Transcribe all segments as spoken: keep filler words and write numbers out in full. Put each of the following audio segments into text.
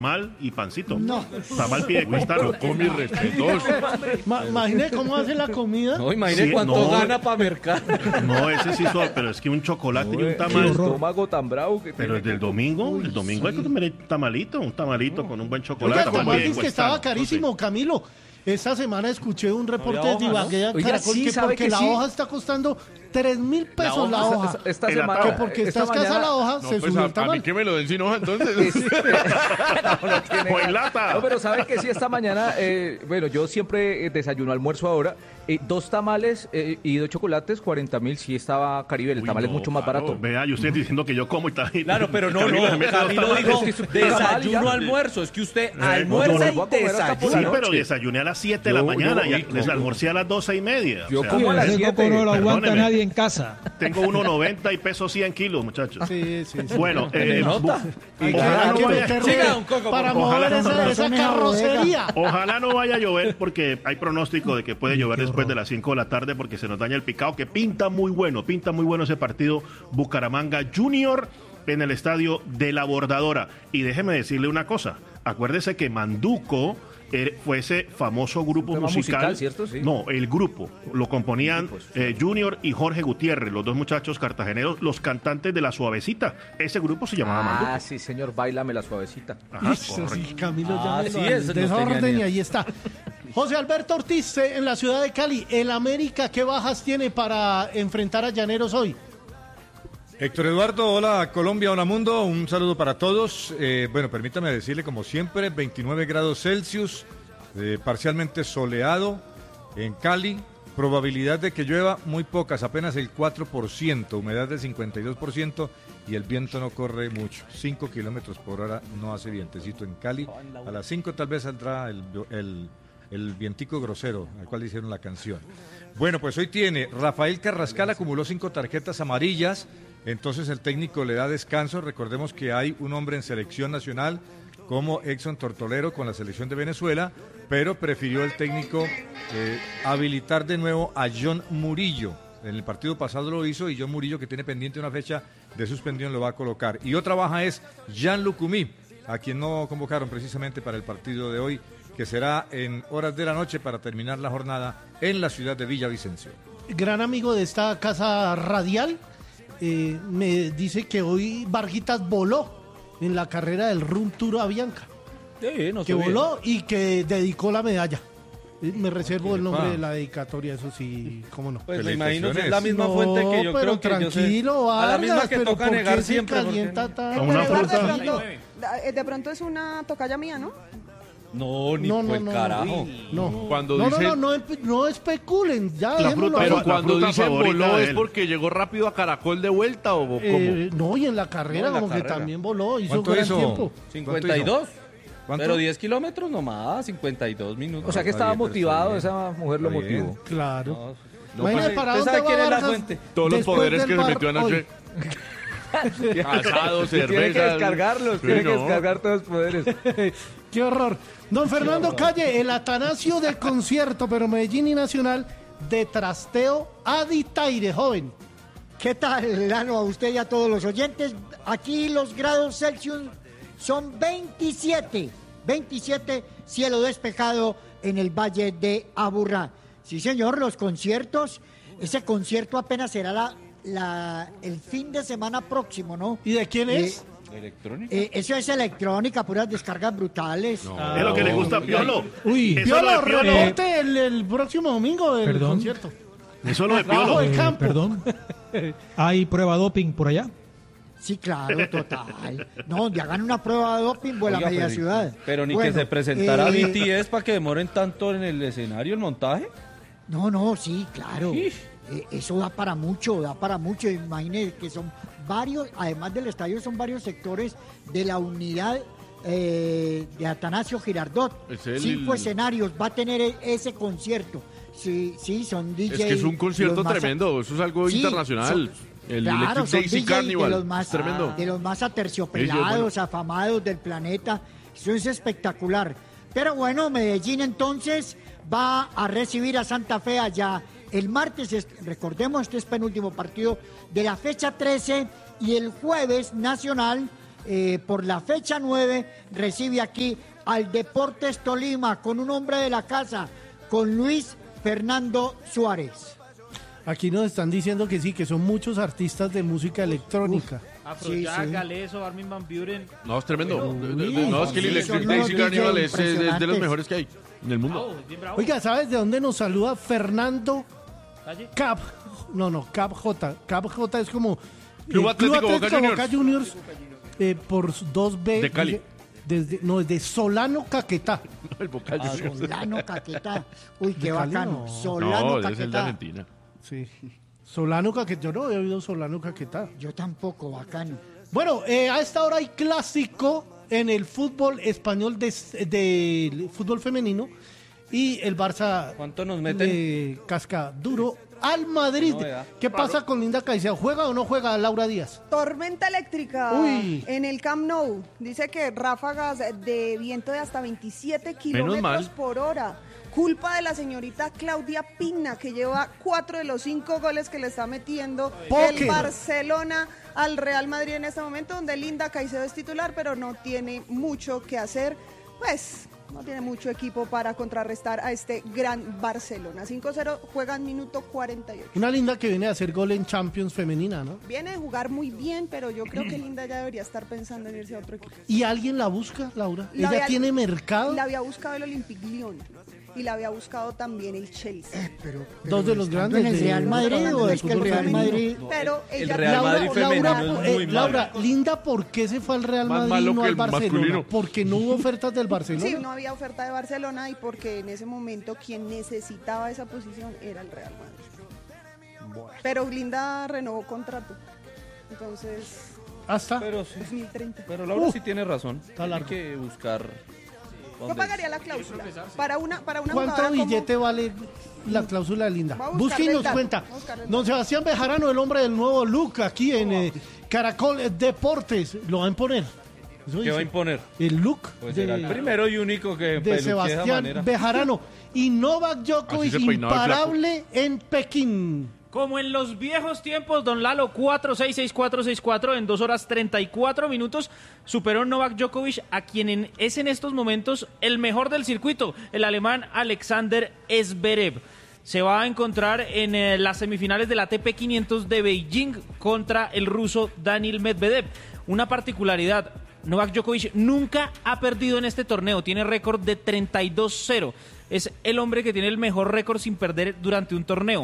Tamal y pancito. No. Tamal pide cuesta. Con mis respetos. Ma, imagine cómo hace la comida. No, imagine Sí, cuánto no. gana para mercado. No, ese sí suave, pero es que un chocolate y un El tamal. estómago tan bravo que Pero el del domingo, el domingo hay que comer un tamalito, un tamalito con un buen chocolate. Oiga, el tamal Tamal dice que cuesta, estaba no carísimo, sé. Camilo. Esta semana escuché un reporte Había de hoja, ¿no? Ibagué a Oiga, Caracol sí, que ¿sabe porque que la sí? hoja está costando tres mil pesos la hoja. Esta, esta El semana. atado. Que porque esta está escasa mañana- la hoja, No, se pues subió a, el a mí tamal. que me lo den sin hoja, entonces. no, no tiene O en gas. lata. No, pero sabe que sí, esta mañana, eh, bueno, yo siempre eh, desayuno, almuerzo ahora, eh, dos tamales eh, y dos chocolates, cuarenta mil, sí estaba Caribe, el Uy, tamal es no, mucho más claro. barato. Vea, y usted diciendo que yo como y tal. Claro, pero no, Camilo se no, mete dos Camilo tamales. dijo Es que su- tamal desayuno, ya. almuerzo, es que usted no, almuerza no, y voy a comer hasta por Sí, la desayuna. pero noche. desayuné a las siete de la Yo- mañana yo- y y- les almorcé a las doce y media. Yo o sea, como a las Ese siete. coco no lo aguanta Perdóneme. nadie en casa. Tengo uno noventa y peso cien kilos, muchachos. Sí, sí, sí. Bueno, ¿Le eh, nota? bu- Hay que, ojalá hay no que vaya- meterle Siga, don Coco, para ojalá mover no- esa, esa carrocería. Ojalá no vaya a llover porque hay pronóstico de que puede llover después de las cinco de la tarde porque se nos daña el picado, que pinta muy bueno, pinta muy bueno ese partido Bucaramanga Junior en el estadio de la Bordadora. Y déjeme decirle una cosa, acuérdese que Manduco eh, fue ese famoso grupo Tema musical, musical, ¿cierto? Sí. No, el grupo, lo componían eh, Junior y Jorge Gutiérrez, los dos muchachos cartageneros, los cantantes de La Suavecita. Ese grupo se llamaba Manduco. Ah, sí, señor, báilame la suavecita. Ajá, Eso correcto. sí, Camilo ya Ah, me sí, lo eso no tenía desorden ni- y ahí está. José Alberto Ortiz, eh, en la ciudad de Cali, el América, ¿qué bajas tiene para enfrentar a Llaneros hoy? Héctor Eduardo, hola Colombia, hola mundo, un saludo para todos. Eh, bueno, permítame decirle como siempre, veintinueve grados Celsius, eh, parcialmente soleado en Cali, probabilidad de que llueva muy pocas, apenas el cuatro por ciento, humedad del cincuenta y dos por ciento y el viento no corre mucho, cinco kilómetros por hora no hace vientecito en Cali. A las cinco tal vez saldrá el, el, el vientico grosero al cual hicieron la canción. Bueno, pues hoy tiene Rafael Carrascal, acumuló cinco tarjetas amarillas. Entonces el técnico le da descanso. Recordemos que hay un hombre en selección nacional como Exxon Tortolero con la selección de Venezuela, pero prefirió el técnico eh, habilitar de nuevo a John Murillo. En el partido pasado lo hizo y John Murillo, que tiene pendiente una fecha de suspensión, lo va a colocar. Y otra baja es Jean Lucumí, a quien no convocaron precisamente para el partido de hoy, que será en horas de la noche para terminar la jornada en la ciudad de Villavicencio. Gran amigo de esta casa radial, eh, me dice que hoy Varguitas voló en la carrera del Rum Tour Avianca. Sí, no Que sé bien. voló y que dedicó la medalla. Eh, Me reservo el nombre Epa. de la dedicatoria, eso sí, cómo no. Pues me imagino que es Felicitaciones. la misma No, fuente que yo pero creo que yo sé. tranquilo, A la misma Vargas, que pero toca ¿por qué negar se siempre. porque- calienta tanto? Con una Eduardo, fruta. de pronto, eh, de pronto es una tocaya mía, ¿no? No, ni No, no, por el no, carajo. No, Cuando no, dice- no, no, no, espe- no especulen, ya La dejémoslo fruta, ahí. Pero la cuando fruta dice favorita voló de es él. porque llegó rápido a Caracol de vuelta o cómo. Eh, no, y en la carrera No, en la como que carrera. también voló, hizo ¿Cuánto gran hizo? tiempo. cincuenta y dos. ¿Cuánto? Pero diez kilómetros nomás, cincuenta y dos minutos. O sea que está estaba bien, pero motivado, está esa mujer lo Está bien. motivó. Claro. No, Imagínate pues, para ¿usted dónde sabe va quién es la Vargas fuente? Todos los después poderes del que se bar metió anoche. hoy. Asado, Tiene que cerveza. descargarlos, Sí, tiene que no. descargar todos los poderes. Qué horror. Don Fernando Calle, el Atanasio del concierto, pero Medellín y Nacional, de trasteo a Ditaire, joven. ¿Qué tal, Lano, a usted y a todos los oyentes? Aquí los grados Celsius son veintisiete, veintisiete, cielo despejado en el Valle de Aburrá. Sí, señor, los conciertos, ese concierto apenas será la, la, el fin de semana próximo, ¿no? ¿Y de quién es? Eh, ¿Electrónica? eh, eso es electrónica, puras descargas brutales. Es lo que le gusta a Piolo. Uy, Eso es lo de Piolo, Piolo. reporte el, el próximo domingo del Perdón. concierto. Eso es lo de Trabajo Piolo. de eh, campo. perdón. ¿Hay prueba doping por allá? Sí, claro, total. No, donde hagan una prueba de doping, vuela Oiga, media pero- ciudad. Pero ni Bueno, que se presentara eh, B T S para que demoren tanto en el escenario el montaje. No, no, sí, claro. Ish. Eh, eso da para mucho, da para mucho. Imagínense que son varios, además del estadio, son varios sectores de la unidad eh, de Atanasio Girardot. Es el- Cinco escenarios va a tener e- ese concierto. Sí, sí, son D J. Es que es un concierto los más a- tremendo, eso es algo Sí, internacional. son- el claro, Electric son Daisy D J Carnival. de los más, es tremendo. de los más aterciopelados, Sí, sí, bueno. afamados del planeta. Eso es espectacular. Pero bueno, Medellín entonces va a recibir a Santa Fe allá el martes. es- Recordemos, este es penúltimo partido de la fecha trece y el jueves Nacional eh, por la fecha nueve, recibe aquí al Deportes Tolima con un hombre de la casa, con Luis Fernando Suárez. Aquí nos están diciendo que sí, que son muchos artistas de música electrónica. Afrojack, Sí, sí. Galeso, Armin van Buren. No, es tremendo. Pero, De- de- uy, no, es que el sí, Electric son Daisy unos Carnival D J es, es de los impresionantes. mejores que hay en el mundo. Bravo, bien bravo. Oiga, ¿sabes de dónde nos saluda Fernando ¿Calle? Cap? No, no, Cap J. Cap J es como... Club eh, Atlético Boca Boca Juniors, eh, por dos B. De Cali. Desde, no, desde Solano Caquetá. El Boca Ah, Juniors. Solano Caquetá. Uy, De qué Cali, bacano. no. Solano No, ese es el de Caquetá. Argentina. Sí. Solano Caquetá. Yo no había oído Solano Caquetá. Yo tampoco, bacano. Bueno, eh, a esta hora hay clásico en el fútbol español de, de fútbol femenino y el Barça ¿Cuánto nos meten? le casca duro al Madrid. Qué novedad. ¿Qué pasa con Linda Caicedo? ¿Juega o no juega Laura Díaz? Tormenta eléctrica Uy. en el Camp Nou. Dice que ráfagas de viento de hasta veintisiete mal. kilómetros por hora. Culpa de la señorita Claudia Pina, que lleva cuatro de los cinco goles que le está metiendo Póker. el Barcelona al Real Madrid en este momento, donde Linda Caicedo es titular, pero no tiene mucho que hacer. Pues no tiene mucho equipo para contrarrestar a este gran Barcelona. cinco cero, juega en minuto cuarenta y ocho. Una Linda que viene a hacer gol en Champions femenina, ¿no? Viene a jugar muy bien, pero yo creo que Linda ya debería estar pensando en irse a otro equipo. ¿Y alguien la busca, Laura? La ¿Ella había- tiene mercado? La había buscado el Olympique Lyon y la había buscado también el Chelsea. Pero, Dos de los estando grandes en el de- Real Madrid o del es que el fútbol Real femenino. Madrid... Pero El ella Real Laura, Madrid femenino Laura, es eh, muy malo. Laura, Linda, ¿por qué se fue al Real Más Madrid y malo no que al el Barcelona? masculino. Porque no hubo ofertas del Barcelona. Sí, no había oferta de Barcelona y porque en ese momento quien necesitaba esa posición era el Real Madrid. Pero Linda renovó contrato. Entonces, Hasta Pero sí. dos mil treinta. Pero Laura Uh, sí tiene razón. está Hay largo. que buscar. Yo dónde- pagaría la cláusula. Para una, para una ¿Cuánto jugadora como- billete vale la cláusula de Linda? Voy a buscarle Busque y el nos dato, cuenta. voy a buscarle el Don Sebastián Bejarano, el hombre del nuevo look aquí en eh, Caracol Deportes. ¿Lo va a imponer? Eso ¿Qué dice. va a imponer? El look Pues de, será el primero y único que de peluquee de esa Sebastián manera. Bejarano. Y Novak Djokovic Así se peinaba el flaco. imparable en Pekín. Como en los viejos tiempos, don Lalo, cuatro seis seis cuatro seis cuatro en dos horas treinta y cuatro minutos, superó Novak Djokovic a quien en- es en estos momentos el mejor del circuito, el alemán Alexander Zverev. Se va a encontrar en eh, las semifinales del A T P quinientos de Beijing contra el ruso Daniil Medvedev. Una particularidad, Novak Djokovic nunca ha perdido en este torneo, tiene récord de treinta y dos cero. Es el hombre que tiene el mejor récord sin perder durante un torneo.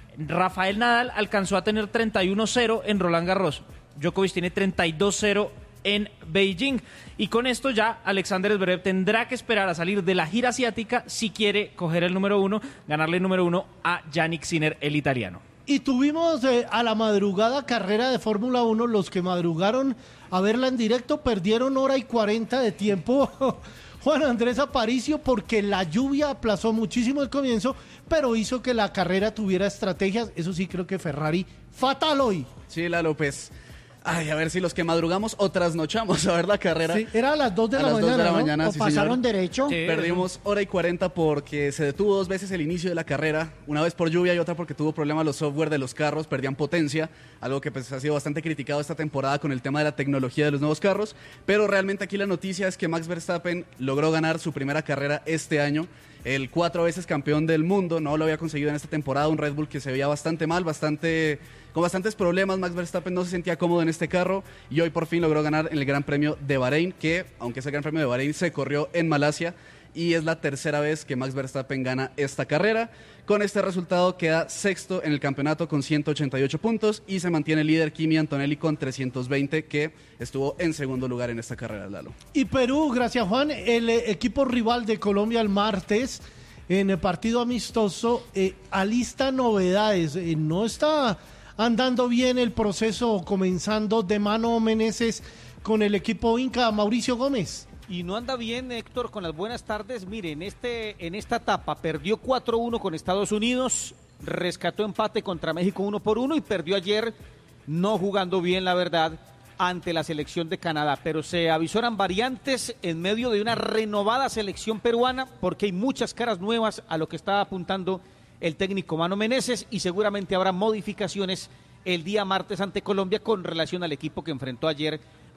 Rafael Nadal alcanzó a tener treinta y uno cero en Roland Garros. Djokovic tiene treinta y dos cero en Beijing. Y con esto ya Alexander Zverev tendrá que esperar a salir de la gira asiática si quiere coger el número uno, ganarle el número uno a Yannick Sinner, el italiano. Y tuvimos eh, a la madrugada carrera de Fórmula uno. Los que madrugaron a verla en directo perdieron hora y cuarenta de tiempo. Juan Andrés Aparicio, porque la lluvia aplazó muchísimo el comienzo, pero hizo que la carrera tuviera estrategias. Eso sí, creo que Ferrari fatal hoy. Sí, Lalo, pues. Ay, a ver si los que madrugamos o trasnochamos a ver la carrera. Sí, era a las dos de A la las dos mañana, de la ¿no? mañana, ¿O sí, pasaron señor. derecho? Sí. Perdimos hora y cuarenta porque se detuvo dos veces el inicio de la carrera, una vez por lluvia y otra porque tuvo problemas los software de los carros, perdían potencia, algo que pues ha sido bastante criticado esta temporada con el tema de la tecnología de los nuevos carros, pero realmente aquí la noticia es que Max Verstappen logró ganar su primera carrera este año, el cuatro veces campeón del mundo, no lo había conseguido en esta temporada, un Red Bull que se veía bastante mal, bastante con bastantes problemas. Max Verstappen no se sentía cómodo en este carro y hoy por fin logró ganar en el Gran Premio de Bahrein, que aunque ese Gran Premio de Bahrein se corrió en Malasia y es la tercera vez que Max Verstappen gana esta carrera. Con este resultado queda sexto en el campeonato con ciento ochenta y ocho puntos y se mantiene líder Kimi Antonelli con trescientos veinte, que estuvo en segundo lugar en esta carrera, Lalo. Y Perú, gracias Juan, el eh, equipo rival de Colombia el martes en el partido amistoso eh, alista novedades. Eh, no está andando bien el proceso comenzando de mano Meneses con el equipo Inca. Mauricio Gómez. Y no anda bien, Héctor, con las buenas tardes. Mire, en, este, en esta etapa perdió cuatro uno con Estados Unidos, rescató empate contra México uno por uno y perdió ayer, no jugando bien, la verdad, ante la selección de Canadá. Pero se avisoran variantes en medio de una renovada selección peruana, porque hay muchas caras nuevas a lo que está apuntando el técnico Mano Meneses, y seguramente habrá modificaciones el día martes ante Colombia con relación al equipo que enfrentó ayer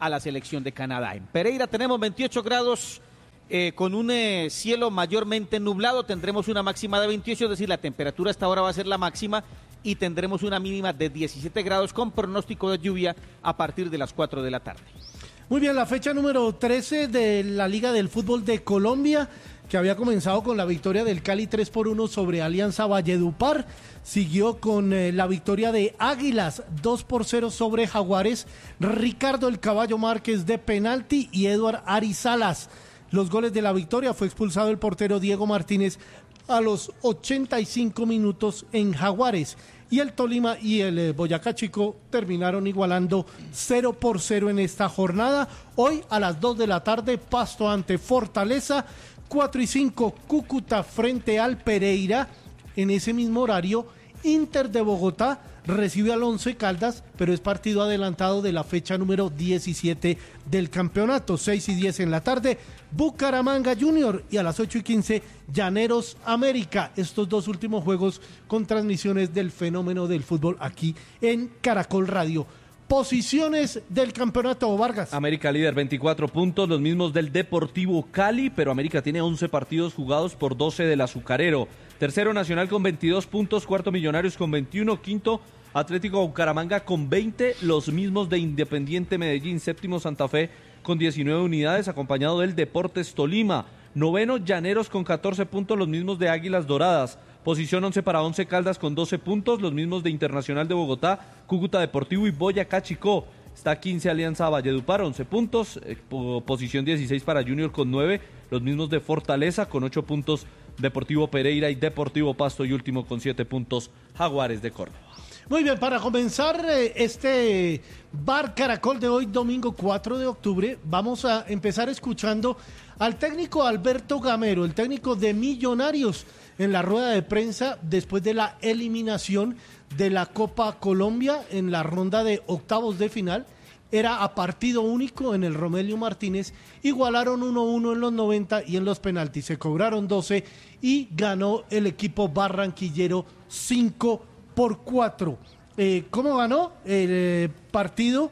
a la selección de Canadá. En Pereira tenemos veintiocho grados eh, con un eh, cielo mayormente nublado, tendremos una máxima de veintiocho, es decir, la temperatura hasta ahora va a ser la máxima y tendremos una mínima de diecisiete grados con pronóstico de lluvia a partir de las cuatro de la tarde. Muy bien, la fecha número trece de la Liga del Fútbol de Colombia, que había comenzado con la victoria del Cali tres por uno sobre Alianza Valledupar, siguió con eh, la victoria de Águilas dos por cero sobre Jaguares, Ricardo el Caballo Márquez de penalti y Eduard Arizalas. Los goles de la victoria, fue expulsado el portero Diego Martínez a los ochenta y cinco minutos en Jaguares. Y el Tolima y el eh, Boyacá Chico terminaron igualando cero por cero en esta jornada. Hoy a las dos de la tarde, Pasto ante Fortaleza, cuatro y cinco Cúcuta frente al Pereira. En ese mismo horario, Inter de Bogotá recibe al Once Caldas, pero es partido adelantado de la fecha número diecisiete del campeonato. seis y diez en la tarde, Bucaramanga Junior, y a las ocho y quince Llaneros América. Estos dos últimos juegos con transmisiones del fenómeno del fútbol aquí en Caracol Radio. Posiciones del campeonato, Vargas. América líder, veinticuatro puntos, los mismos del Deportivo Cali, pero América tiene once partidos jugados por doce del Azucarero. Tercero Nacional con veintidós puntos, cuarto Millonarios con veintiuno, quinto Atlético Bucaramanga con veinte, los mismos de Independiente Medellín, séptimo Santa Fe con diecinueve unidades, acompañado del Deportes Tolima. Noveno Llaneros con catorce puntos, los mismos de Águilas Doradas. Posición once para Once Caldas con doce puntos, los mismos de Internacional de Bogotá, Cúcuta Deportivo y Boyacá Chicó. Está quince Alianza Valledupar, once puntos. Eh, posición dieciséis para Junior con nueve, los mismos de Fortaleza con ocho puntos, Deportivo Pereira y Deportivo Pasto, y último con siete puntos, Jaguares de Córdoba. Muy bien, para comenzar eh, este Bar Caracol de hoy, domingo cuatro de octubre, vamos a empezar escuchando al técnico Alberto Gamero, el técnico de Millonarios, en la rueda de prensa después de la eliminación de la Copa Colombia en la ronda de octavos de final. Era a partido único en el Romelio Martínez, igualaron uno a uno en los noventa y en los penaltis se cobraron doce y ganó el equipo barranquillero cinco por cuatro. Eh, ¿Cómo ganó el eh, partido?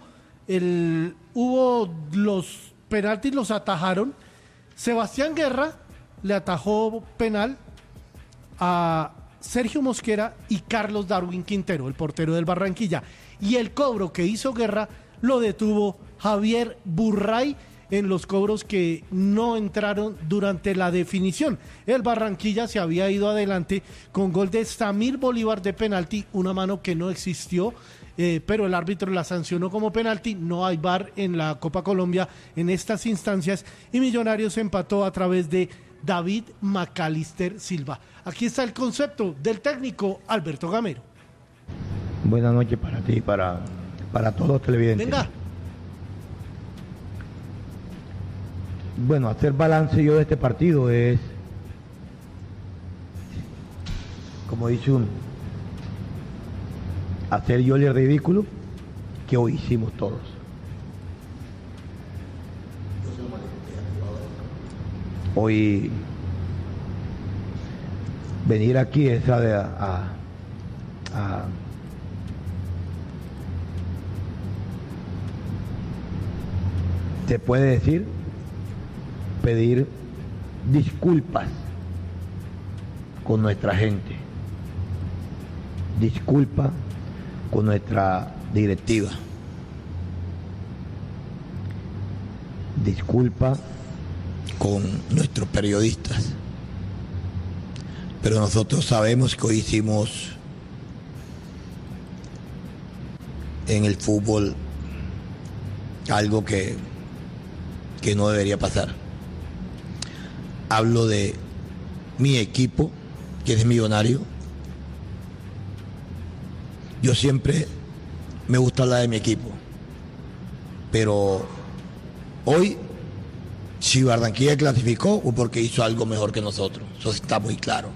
El, hubo los penaltis, los atajaron. Sebastián Guerra le atajó penal a Sergio Mosquera y Carlos Darwin Quintero, el portero del Barranquilla. Y el cobro que hizo Guerra lo detuvo Javier Burray en los cobros que no entraron durante la definición. El Barranquilla se había ido adelante con gol de Samir Bolívar de penalti, una mano que no existió, eh, pero el árbitro la sancionó como penalti. No hay V A R en la Copa Colombia en estas instancias y Millonarios empató a través de David Macalister Silva. Aquí está el concepto del técnico Alberto Gamero. Buenas noches para ti, para, para todos los televidentes. Venga. Bueno, hacer balance yo de este partido es, como dice uno, hacer yo el ridículo que hoy hicimos todos. Hoy venir aquí es a, a, a te puede decir pedir disculpas con nuestra gente, disculpas con nuestra directiva, disculpas con nuestros periodistas, pero nosotros sabemos que hoy hicimos en el fútbol algo que, que no debería pasar. Hablo de mi equipo, que es Millonario. Yo siempre me gusta hablar de mi equipo, pero hoy, si Barranquilla clasificó, fue porque hizo algo mejor que nosotros. Eso está muy claro.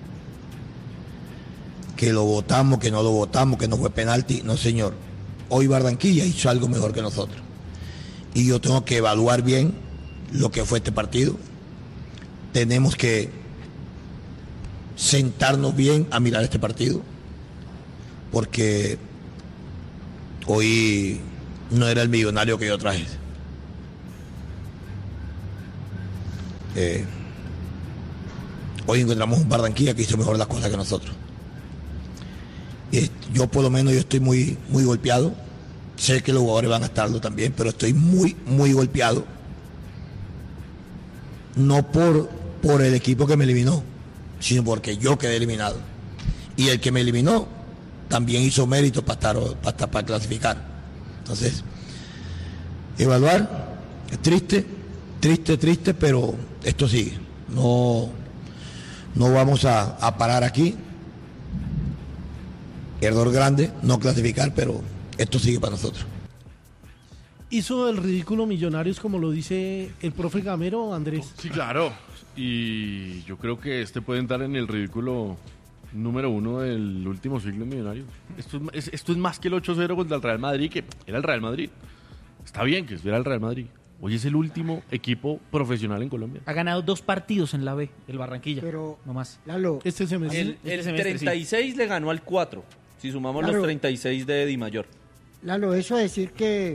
Que lo votamos, que no lo votamos, que no fue penalti. No, señor. Hoy Barranquilla hizo algo mejor que nosotros. Y yo tengo que evaluar bien lo que fue este partido. Tenemos que sentarnos bien a mirar este partido, porque hoy no era el Millonario que yo traje. Eh, hoy encontramos un Barranquilla que hizo mejor las cosas que nosotros. Eh, yo por lo menos yo estoy muy, muy golpeado. Sé que los jugadores van a estarlo también, pero estoy muy, muy golpeado. No por, por el equipo que me eliminó, sino porque yo quedé eliminado. Y el que me eliminó también hizo mérito para estar, para estar, para clasificar. Entonces, evaluar, es triste, triste, triste, pero esto sigue. No, no vamos a, a parar aquí. Error grande, no clasificar, pero esto sigue para nosotros. ¿Hizo el ridículo Millonarios como lo dice el profe Gamero, Andrés? Sí, claro. Y yo creo que este puede entrar en el ridículo número uno del último siglo millonario. Esto es, esto es más que el ocho cero contra el Real Madrid, que era el Real Madrid. Está bien que estuviera el Real Madrid. Hoy es el último equipo profesional en Colombia. Ha ganado dos partidos en la B, el Barranquilla. Pero, no más. Lalo, este semestre. El, el este semestre, treinta y seis sí. Le ganó al cuatro, si sumamos claro, los treinta y seis de Di Mayor. Lalo, eso de decir que,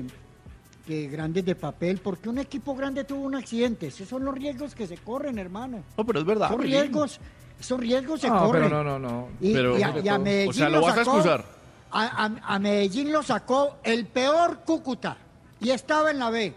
que grandes de papel, porque un equipo grande tuvo un accidente. Esos son los riesgos que se corren, hermano. No, pero es verdad. Son riesgos, esos riesgos se no, corren. Pero no, no, no. Y, pero, y a, y a Medellín o sea, lo, lo vas sacó, a excusar. A, a, a Medellín lo sacó el peor Cúcuta y estaba en la B.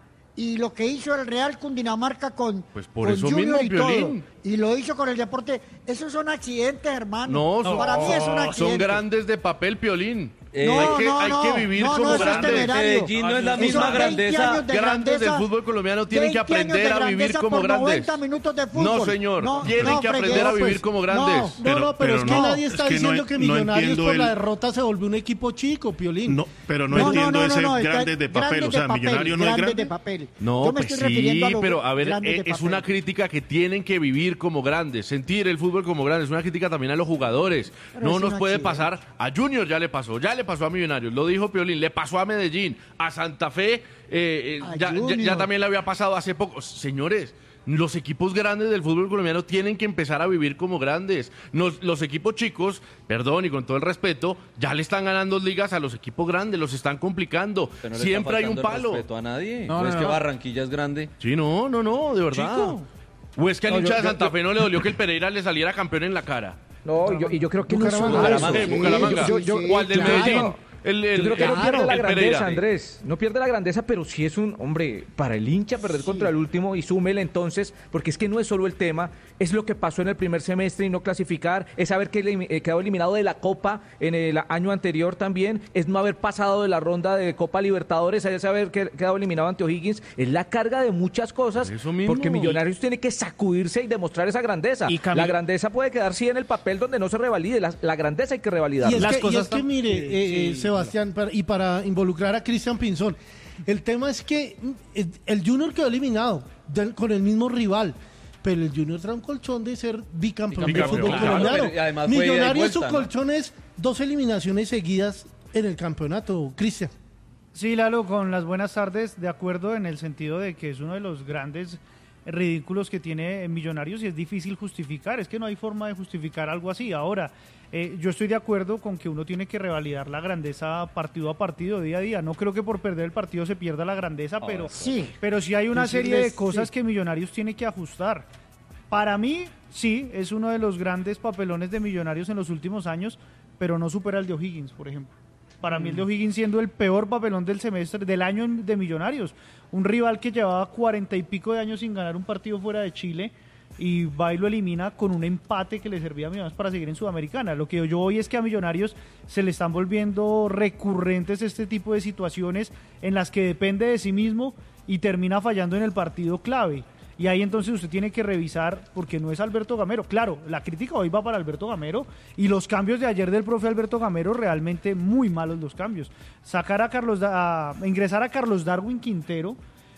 Y lo que hizo el Real Cundinamarca con, pues por con eso Junior mismo, y Piolín. todo, y lo hizo con el deporte, esos son accidentes, hermano. No, son, para mí es un accidente. Son grandes de papel, Piolín. Eh, no, hay que, no, hay no, que vivir no, como no, grandes. Medellín no es la misma grandeza. De grandes grandeza, del fútbol colombiano tienen que aprender de a vivir como por grandes. noventa minutos de fútbol. No, señor. No, tienen no, que fregué, aprender a vivir pues, como grandes. No, pero, no, no, pero, pero es que no, nadie está es que diciendo no, que no Millonarios por el... la derrota se volvió un equipo chico, Piolín. No, pero no, No, entiendo no, no, ese no, no, grandes de papel. grandes O sea, de papel, Millonario no es grandes grande. de papel. No, Yo me pues estoy refiriendo a sí, los pero a ver, grandes de es papel. una crítica que tienen que vivir como grandes, sentir el fútbol como grandes, es una crítica también a los jugadores. Pero no es nos un puede accidente. pasar, a Junior ya le pasó, ya le pasó a Millonarios, lo dijo Piolín, le pasó a Medellín, a Santa Fe, eh, eh, A ya, ya, Junior. ya también le había pasado hace poco. Señores, los equipos grandes del fútbol colombiano tienen que empezar a vivir como grandes. Nos- los equipos chicos, perdón y con todo el respeto, ya le están ganando ligas a los equipos grandes, los están complicando. Pero no le Siempre está hay un faltando el palo. respeto a nadie. No, ¿O no, es no, que no. Barranquilla es grande? Sí, no, no, no, de verdad. Chico. ¿O es que al No, hincha yo- de yo- Santa yo- Fe no le dolió que el Pereira le saliera campeón en la cara? No, y yo, y yo creo que no es solo Bucaramanga. eso. Eh, Bucaramanga. Yo- yo- ¿O al del claro. Medellín? El, el, Yo creo que no el- pierde la el grandeza, Pereira. Andrés. No pierde la grandeza, pero sí es un, hombre, para el hincha perder contra el último y súmele entonces, porque es que no es solo el tema, es lo que pasó en el primer semestre y no clasificar, es haber que elim- eh, quedado eliminado de la Copa en el año anterior también, es no haber pasado de la ronda de Copa Libertadores, es haber que- quedado eliminado ante O'Higgins, es la carga de muchas cosas, Eso mismo. porque Millonarios tiene que sacudirse y demostrar esa grandeza. Y Camilo- La grandeza puede quedar sí en el papel donde no se revalide, la, la grandeza hay que revalidarla. Y es, Las que, y cosas es que, están- mire, Sí, eh, eh, sí, Sebastián, para- y para involucrar a Cristian Pinzón, el tema es que mm, eh, el Junior quedó eliminado del- con el mismo rival, pero el Junior trae un colchón de ser bicampeón del Bicampeón, fútbol claro, colombiano. pero- y además fue ida y Millonarios, su vuelta, ¿no? colchón es dos eliminaciones seguidas en el campeonato, Cristian. Sí, Lalo, con las buenas tardes, de acuerdo en el sentido de que es uno de los grandes ridículos que tiene Millonarios y es difícil justificar, es que no hay forma de justificar algo así. Ahora, eh, yo estoy de acuerdo con que uno tiene que revalidar la grandeza partido a partido, día a día. No creo que por perder el partido se pierda la grandeza, pero Sí. pero sí hay una serie de Decirles, cosas sí. que Millonarios tiene que ajustar. Para mí, sí, es uno de los grandes papelones de Millonarios en los últimos años, pero no supera el de O'Higgins, por ejemplo. Para mí el de O'Higgins siendo el peor papelón del semestre, del año en- de Millonarios. Un rival que llevaba cuarenta y pico de años sin ganar un partido fuera de Chile y va y lo elimina con un empate que le servía a Millonarios para seguir en Sudamericana. Lo que yo voy es que a Millonarios se le están volviendo recurrentes este tipo de situaciones en las que depende de sí mismo y termina fallando en el partido clave. Y ahí entonces usted tiene que revisar, porque no es Alberto Gamero. Claro, la crítica hoy va para Alberto Gamero y los cambios de ayer del profe Alberto Gamero, realmente muy malos los cambios. Sacar a Carlos, Da- a ingresar a Carlos Darwin Quintero,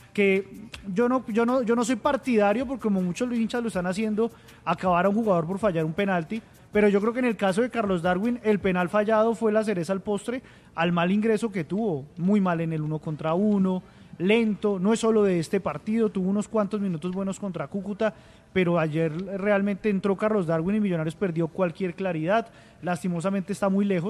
que yo no, yo no, yo no soy partidario, porque como muchos hinchas lo están haciendo, acabar a un jugador por fallar un penalti. Pero yo creo que en el caso de Carlos Darwin, el penal fallado fue la cereza al postre al mal ingreso que tuvo. Muy mal en el uno contra uno, lento, no es solo de este partido, tuvo unos cuantos minutos buenos contra Cúcuta, pero ayer realmente entró Carlos Darwin y Millonarios perdió cualquier claridad, lastimosamente está muy lejos,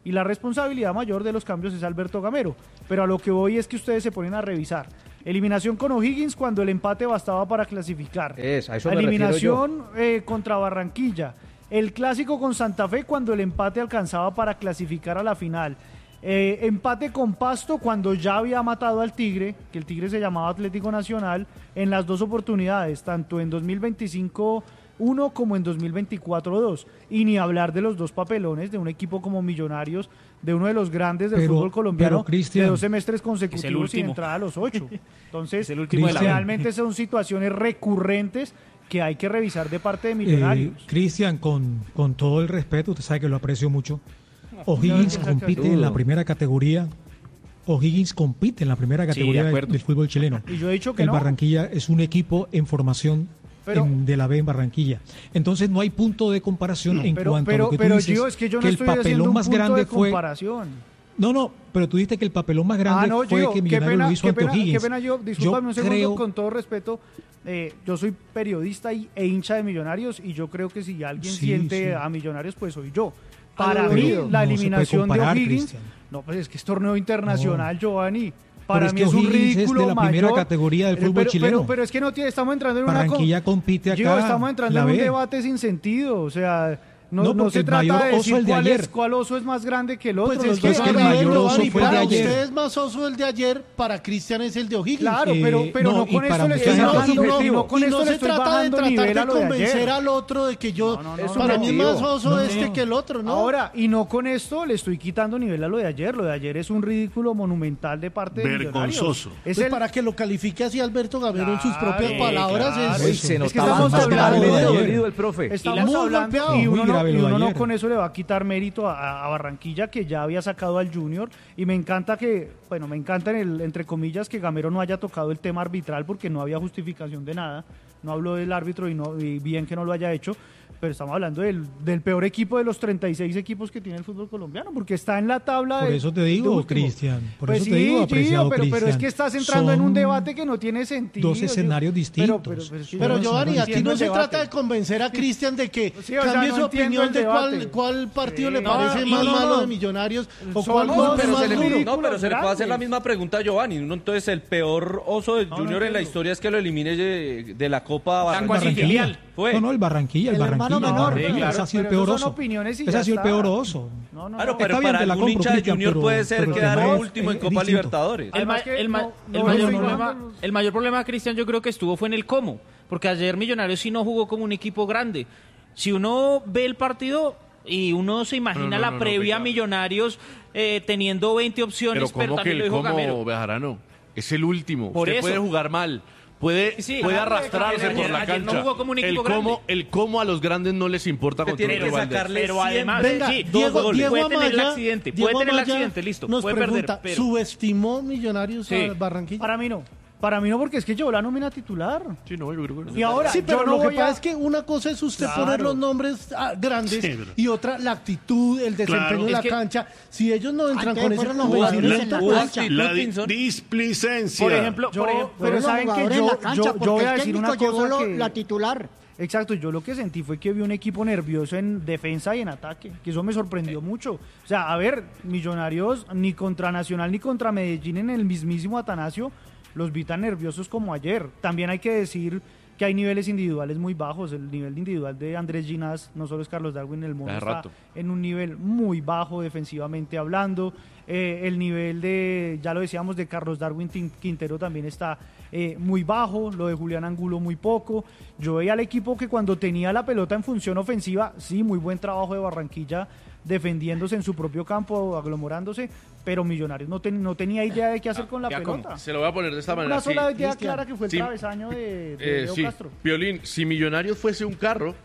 Y la responsabilidad mayor de los cambios es Alberto Gamero. Pero a lo que voy es que ustedes se ponen a revisar. Eliminación con O'Higgins cuando el empate bastaba para clasificar. Es, a eso me refiero Eliminación eh, contra Barranquilla. El clásico con Santa Fe cuando el empate alcanzaba para clasificar a la final. Eh, empate con Pasto cuando ya había matado al Tigre, que el Tigre se llamaba Atlético Nacional, en las dos oportunidades, tanto en dos mil veinticinco uno como en dos mil veinticuatro dos. Y ni hablar de los dos papelones de un equipo como Millonarios, de uno de los grandes del Pero- fútbol colombiano, pero, Cristian, de dos semestres es el consecutivos sin último. entrar a los ocho. Entonces, Es el último de la- realmente son situaciones recurrentes que hay que revisar de parte de Eh, Millonarios. Cristian, con, con todo el respeto, usted sabe que lo aprecio mucho. O'Higgins No, compite en la primera categoría. O'Higgins compite en la primera Sí, categoría de del, acuerdo. del fútbol chileno. Y yo he dicho que el no. Barranquilla es un equipo en formación Pero- en- de la B en Barranquilla. Entonces no hay punto de comparación en pero, cuanto pero, a lo que pero tú dices, Gio, es que yo no que el estoy haciendo papelón un más punto grande de fue... comparación. No, no, pero tú dijiste que el papelón más grande Ah, no, fue Gio, que qué Millonarios pena, lo hizo qué ante pena, qué O'Higgins. pena, yo, discúlpame un segundo, creo- con todo respeto, eh, yo soy periodista y, e hincha de Millonarios y yo creo que si alguien Sí, siente sí. a Millonarios, pues soy yo. Ah, Para pero mí, no la se puede eliminación comparar, de O'Higgins, Cristian. no, pues es que es torneo internacional, Giovanni. Pero Para es mí que es un O'Higgins es de ridículo la primera mayor. categoría del Eh, fútbol pero, chileno. Pero, pero es que no tiene, estamos entrando en una... Barranquilla con- compite Gio, acá, estamos entrando la en un B. debate sin sentido, o sea... No, No, no porque se el trata mayor de oso decir el de cuál, ayer. es, cuál oso es más grande que el otro. Pues los es que, dos es son que grandes. el mayor oso Giovanni, fue el de para ayer. usted- Usted es más oso el de ayer, para Cristian es el de O'Higgins. Claro, pero, pero no, no, y con para esto le mucha estoy gente- bajando, y no, no, no con y esto no le se estoy trata de bajando tratar nivel de a lo de convencer ayer. al otro de que yo, Es para mí es subjetivo. más oso No, este no. que el otro, ¿no? Ahora, y no con esto le estoy quitando nivel a lo de ayer. Lo de ayer es un ridículo monumental de parte de Millonarios. Vergonzoso. Es Pues el, para que lo califique así Alberto Gamero en sus propias Claro, palabras. claro. Es, Uy, se es que notaba estamos más hablando grave lo de de ayer. Dolido el profe. Estamos muy hablando golpeado. y uno, Muy no, grave y lo de uno no ayer. con eso le va a quitar mérito a, a Barranquilla, que ya había sacado al Junior, y me encanta que, bueno, me encanta en el, entre comillas que Gamero no haya tocado el tema arbitral porque no había justificación de nada, no habló del árbitro y, no, y bien que no lo haya hecho, pero estamos hablando del, del peor equipo de los treinta y seis equipos que tiene el fútbol colombiano, porque está en la tabla Por de- eso te de digo, último. Cristian, por Pues eso sí, te digo, Gio, apreciado pero, pero es Cristian. que estás entrando en un Son debate que no tiene sentido. dos Gio. escenarios distintos. Pero, pero, pero es que yo Pero no- Giovanni, no aquí entiendo no el se debate. trata de convencer a Cristian de que Sí, o sea, cambie no su entiendo opinión el de cuál, debate. cuál partido le No, parece y- más no, malo no. de Millonarios o Son cuál dos, golpe pero más se le, duro. no, pero se le puede hacer la grandes. misma pregunta a Giovanni. Uno, entonces, el peor oso del No, Junior no en la entiendo. historia es que lo elimine de, de la Copa Tan Barranquilla. cuasi filial. Fue. No, no, el Barranquilla, el, El hermano Barranquilla. menor. no, Sí, ese claro, ha sido el pero peor esos son oso. opiniones y Ese ya ha sido el está. peor oso. No, no, Claro, no. pero Está bien, para te la algún compro, hincha de Cristian, Junior pero- puede ser pero el quedar tema es- último en es Copa distinto. Libertadores. El, ma- Además que el ma- no- el no, mayor no, no, problema, no. el mayor problema, Cristian, yo creo que estuvo fue en el cómo, porque ayer Millonarios sí no jugó como un equipo grande. Si uno ve el partido y uno se imagina No, no, la no, no, previa Ricardo. Millonarios eh, teniendo veinte opciones, Pero pero, ¿cómo que también lo el dijo Gamero. cómo, Bejarano? Es el último. Por Usted eso. puede jugar mal. Puede, Sí, puede ayer- arrastrarse ayer- por la ayer no cancha. jugó como un el, equipo cómo, grande. el cómo a los grandes no les importa Te contra tiene un que rival de sacarle Pero además, Venga, sí, Diego, dos goles. Diego Puede tener el Amaya- accidente, Diego puede tener el Amaya accidente, listo, Nos puede pregunta, perder, pero... ¿subestimó Millonarios Sí. a Barranquilla? Para mí no. Para mí no, porque es que llevó la nómina titular. Sí, no, yo creo que no. Y ahora, Sí, pero yo no lo que voy pasa a- es que una cosa es usted Claro. poner los nombres ah, grandes Sí, pero- y otra la actitud, el desempeño Claro. en Es la que- cancha. Si ellos no entran Antes con ese fueron los convencimiento, jugadores en la Hubo cancha. actitud, La di- Pinzón. displicencia. Por ejemplo, Yo- por ejemplo, pero Fueron los saben que jugadores yo, en la cancha, yo, porque yo voy el a decir técnico una llevó cosa lo- que... la titular. Exacto, yo lo que sentí fue que vi un equipo nervioso en defensa y en ataque, que eso me sorprendió mucho. O sea, a ver, Millonarios ni contra Nacional ni contra Medellín en el mismísimo Atanasio los vi tan nerviosos como ayer. También hay que decir que hay niveles individuales muy bajos. El nivel individual de Andrés Ginás, no solo es Carlos Darwin, el mundo Hace está rato. en un nivel muy bajo defensivamente hablando. Eh, el nivel de, ya lo decíamos, de Carlos Darwin Tin- Quintero también está eh, muy bajo, lo de Julián Angulo muy poco. Yo veía al equipo que cuando tenía la pelota en función ofensiva, sí, muy buen trabajo de Barranquilla defendiéndose en su propio campo, aglomerándose, pero Millonarios no, ten- no tenía idea de qué hacer con la Ya, ¿cómo? pelota. Se lo voy a poner de esta manera. Una sola sí. idea clara que fue el Sí. travesaño de, de Eh, Leo sí, Castro. Piolín, si Millonarios fuese un carro,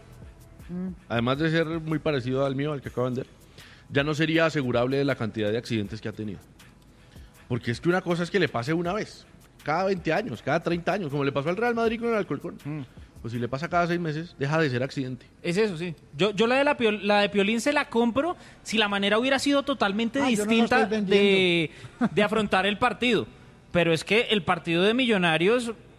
además de ser muy parecido al mío, al que acabo de vender, ya no sería asegurable de la cantidad de accidentes que ha tenido. Porque es que una cosa es que le pase una vez, cada veinte años, cada treinta años, como le pasó al Real Madrid con el Alcorcón. Pues si le pasa cada seis meses, deja de ser accidente. Es eso, sí. Yo, yo la, de la, Piol- la de Piolín se la compro si la manera hubiera sido totalmente Ah, yo no la distinta estoy de, de afrontar el partido. Pero es que el partido de Millonarios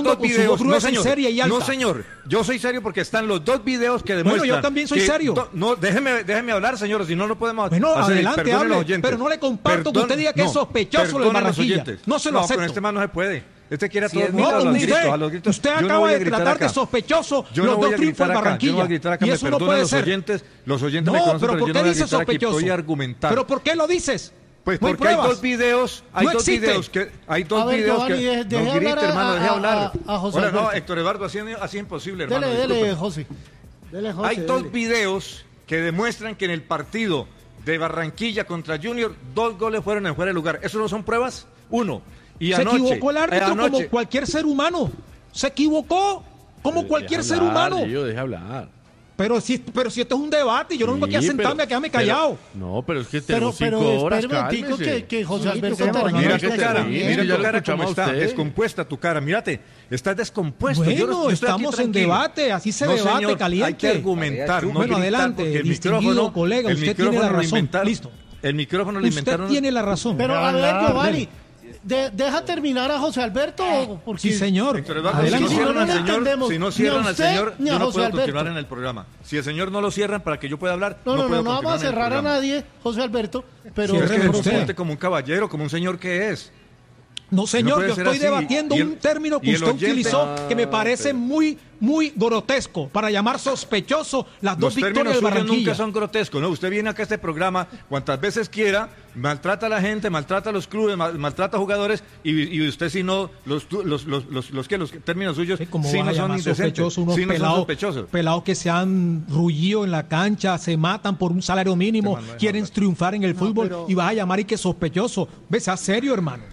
mundo dos con su videos. voz gruesa no, y señor, seria y alta. No, señor. Yo soy serio porque están los dos videos que demuestran. Bueno, yo también soy que- serio. do- No, déjeme, déjeme hablar, señor, si no, no podemos Bueno, hacer. adelante, Perdone a los hable, oyentes. pero no le comparto que usted diga que es sospechoso lo de perdone a los Barranquilla. oyentes. No se lo acepto. con este man no se puede. Este quiere a Si todo es el mundo no, a los usted, gritos, a los gritos. usted Yo no acaba voy a de gritar tratar acá. de sospechoso Yo los no voy dos a triunfos gritar en acá, Barranquilla. Yo no voy a gritar acá, y me eso no perdonan puede los ser. oyentes. Los oyentes No, me conocen, pero pero ¿por yo qué no voy a dice gritar aquí, sospechoso? voy a argumentar. ¿Pero por qué lo dices? Pues No hay porque hay, pruebas. dos videos, hay No dos existe. videos que hay dos A ver, videos Giovanni, que deje- deje no grite, hablar a- hermano, deje a- hablar. a- a José Hola, no, Alberto. Héctor Eduardo, así, así imposible, hermano. Dele, dele, disculpe. José. Dele, José, Hay dos dele. videos que demuestran que en el partido de Barranquilla contra Junior, dos goles fueron en fuera de lugar. ¿Eso no son pruebas? Uno. Y Se anoche, equivocó el árbitro eh, anoche- como cualquier ser humano. Se equivocó como cualquier Deja ser hablar, humano. Lío, deja hablar. Pero si, pero si esto es un debate, yo no vengo aquí a Sí, sentarme pero- a quedarme pero- callado. no, pero es que Pero, tenemos pero cinco horas, espere un momentico cálmese. que, que José Sí, Alberto tú contra- termine. Mira no, tu no, cara, no, mira no, tu ya lo cara escuchamos cómo a está, usted. descompuesta tu cara, mírate, estás descompuesto. Bueno, yo no, yo estoy aquí estamos en tranquilo. debate, así se No, debate, señor, caliente. Hay que argumentar, no Bueno, gritar, adelante, porque el distinguido micrófono, colega, el usted tiene micrófono la lo razón. inventaron- Listo. El micrófono lo Usted inventaron. tiene la razón. Pero a ver, hablar, Giovanni, de- deja terminar a José Alberto. Porque Sí, señor. Héctor Eduardo, Adelante. si no cierran no al le señor, entendemos si no ni a cierran al usted señor, ni a yo no José puedo Alberto. continuar en el programa. Si el señor no lo cierran para que yo pueda hablar, No, no, no, puedo no, no vamos a continuar en el cerrar a programa. nadie, José Alberto, pero... Si es que Ciérreme se usted. comporte como un caballero, como un señor que es. No, señor, puede yo ser estoy así. debatiendo Y el- un término y que el usted oyente- utilizó Ah, que me parece pero- muy, muy grotesco para llamar sospechoso las dos Los términos victorias del suyos Barranquilla. nunca son grotescos, ¿no? Usted viene acá a este programa cuantas veces quiera, maltrata a la gente, maltrata a los clubes, mal- maltrata a jugadores y, y usted si no, los, los, los, los, los, que los términos suyos Sí, como sí vas no a son llamar indecentes, sospechoso unos sí no son pelados, sospechosos. pelados que se han rullido en la cancha, se matan por un salario mínimo, Este man no es quieren Alberto. triunfar en el No, fútbol pero- y vas a llamar y que sospechoso. Ves, sea serio, hermano.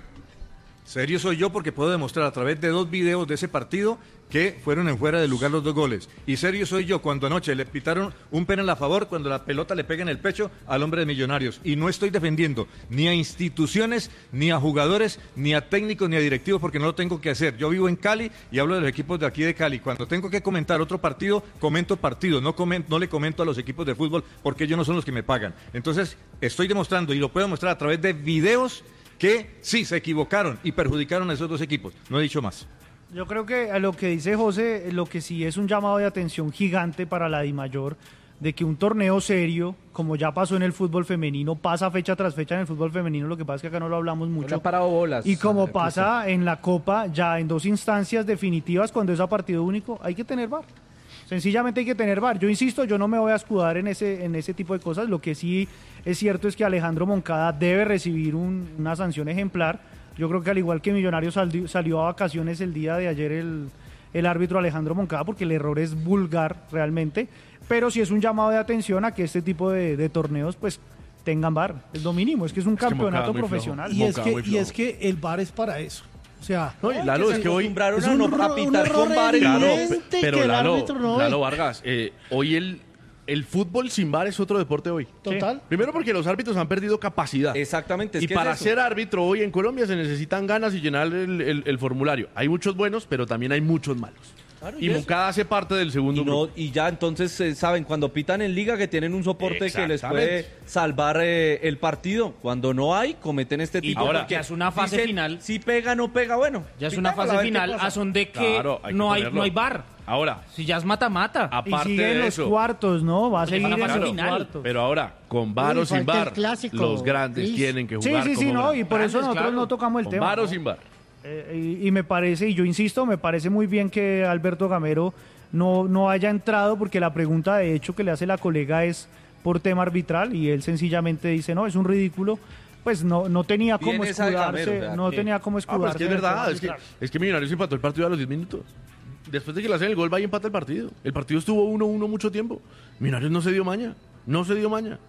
Serio soy yo porque puedo demostrar a través de dos videos de ese partido que fueron en fuera de lugar los dos goles. Y serio soy yo cuando anoche le pitaron un penal a favor cuando la pelota le pega en el pecho al hombre de Millonarios. Y no estoy defendiendo ni a instituciones, ni a jugadores, ni a técnicos, ni a directivos porque no lo tengo que hacer. Yo vivo en Cali y hablo de los equipos de aquí de Cali. Cuando tengo que comentar otro partido, comento partido. No, comen- no le comento a los equipos de fútbol porque ellos no son los que me pagan. Entonces estoy demostrando y lo puedo demostrar a través de videos que sí se equivocaron y perjudicaron a esos dos equipos. No he dicho más. Yo creo que a lo que dice José, lo que sí es un llamado de atención gigante para la DIMAYOR, de que un torneo serio, como ya pasó en el fútbol femenino, pasa fecha tras fecha en el fútbol femenino, lo que pasa es que acá no lo hablamos No le mucho. han parado bolas. Y como eh, pasa en la Copa, ya en dos instancias definitivas, cuando es a partido único, hay que tener V A R. Sencillamente hay que tener V A R. Yo insisto, yo no me voy a escudar en ese, en ese tipo de cosas. Lo que sí es cierto es que Alejandro Moncada debe recibir un- una sanción ejemplar. Yo creo que al igual que Millonarios salió, salió a vacaciones el día de ayer el, el árbitro Alejandro Moncada, porque el error es vulgar realmente. Pero sí es un llamado de atención a que este tipo de, de torneos pues tengan V A R. Es lo mínimo, es que es un que Moncada campeonato muy flojo. profesional. Y es, Moncada que, muy y flojo. es que el V A R es para eso. O sea, No, y Lalo, es que hoy... acostumbraron es a un no error- a un pitar error con V A R. Claro, evidente pe- pero que el Lalo, árbitro no ve. Lalo Vargas, eh, hoy el, el fútbol sin V A R es otro deporte hoy. Total. Primero porque los árbitros han perdido capacidad. Exactamente. Es Y que para es eso. ser árbitro hoy en Colombia se necesitan ganas y llenar el, el- el formulario. Hay muchos buenos, pero también hay muchos malos. Claro, y y eso. Moncada hace parte del segundo Y, no- grupo. y ya entonces eh, saben, cuando pitan en liga que tienen un soporte que les puede Exactamente. salvar eh, el partido. Cuando no hay, cometen este Y tipo ahora, porque ya es una fase dicen, final. Si pega, no pega, bueno. Ya es una pitámosla, fase a ver qué final pasa. a son de que Claro, hay que no, hay, ponerlo. no hay V A R. Ahora, Si ya es mata-mata. Y aparte sigue en de los eso, cuartos, ¿no? Va a Porque seguir van a en fase los final. cuartos. pero ahora, con V A R o Uy, sin falta V A el R, clásico, los grandes Cris. tienen que Sí, jugar sí, sí, como no, grandes. y por eso Grandes, nosotros claro. no tocamos el Con tema. V A R o ¿no? sin V A R. Eh, y, y me parece, y yo insisto, me parece muy bien que Alberto Gamero no, no haya entrado, porque la pregunta de hecho que le hace la colega es por tema arbitral, y él sencillamente dice, no, es un ridículo. Pues no, no tenía cómo Bien esa de escudarse, Gamero, o sea, no que- tenía cómo Ah, escudarse. pero es que es en el tema verdad, es que, arbitral. es que Millonarios empató el partido a los diez minutos. Después de que le hacen el gol, va y empata el partido. El partido estuvo uno uno mucho tiempo. Millonarios no se dio maña, no se dio maña.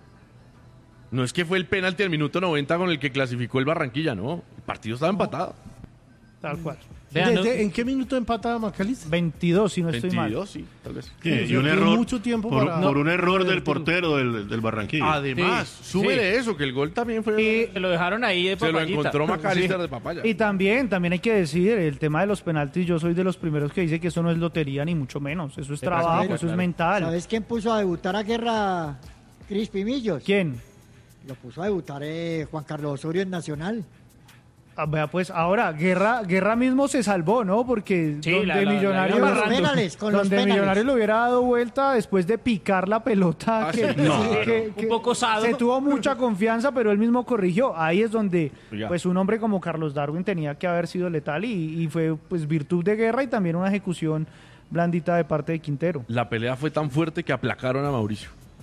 No es que fue el penalti al minuto noventa con el que clasificó el Barranquilla, no. El partido estaba empatado. Tal cual. Vean, ¿no? ¿Desde- ¿En qué minuto empata Macalister? veintidós, si no estoy mal. veintidós, sí, tal vez. Sí, y Dio un error mucho tiempo por, para- por un error del Sí. portero del, del Barranquilla. Además, Sí, súbele sí. eso, que el gol también fue... Y, Se lo dejaron ahí de se lo papayita. encontró Macalister Sí. de papaya. y también, también hay que decir, el tema de los penaltis, yo soy de los primeros que dice que eso no es lotería, ni mucho menos. Eso es trabajo, práctica, eso es claro. mental. ¿Sabes quién puso a debutar a Guerra Crispy Millos? ¿Quién? Lo puso a debutar eh, Juan Carlos Osorio en Nacional. Ah, vea, pues ahora, Guerra, Guerra mismo se salvó, ¿no? Porque Sí, donde la- la- la Millonarios, iba Con los agarrando. penales, con los donde penales. Millonarios le hubiera dado vuelta después de picar la pelota, Ah, que, sí, claro. que- Un que poco osado. se tuvo mucha confianza, pero él mismo corrigió. Ahí es donde, Ya. pues, un hombre como Carlos Darwin tenía que haber sido letal y, y fue, pues, virtud de Guerra y también una ejecución blandita de parte de Quintero. La pelea fue tan fuerte que aplacaron a Mauricio.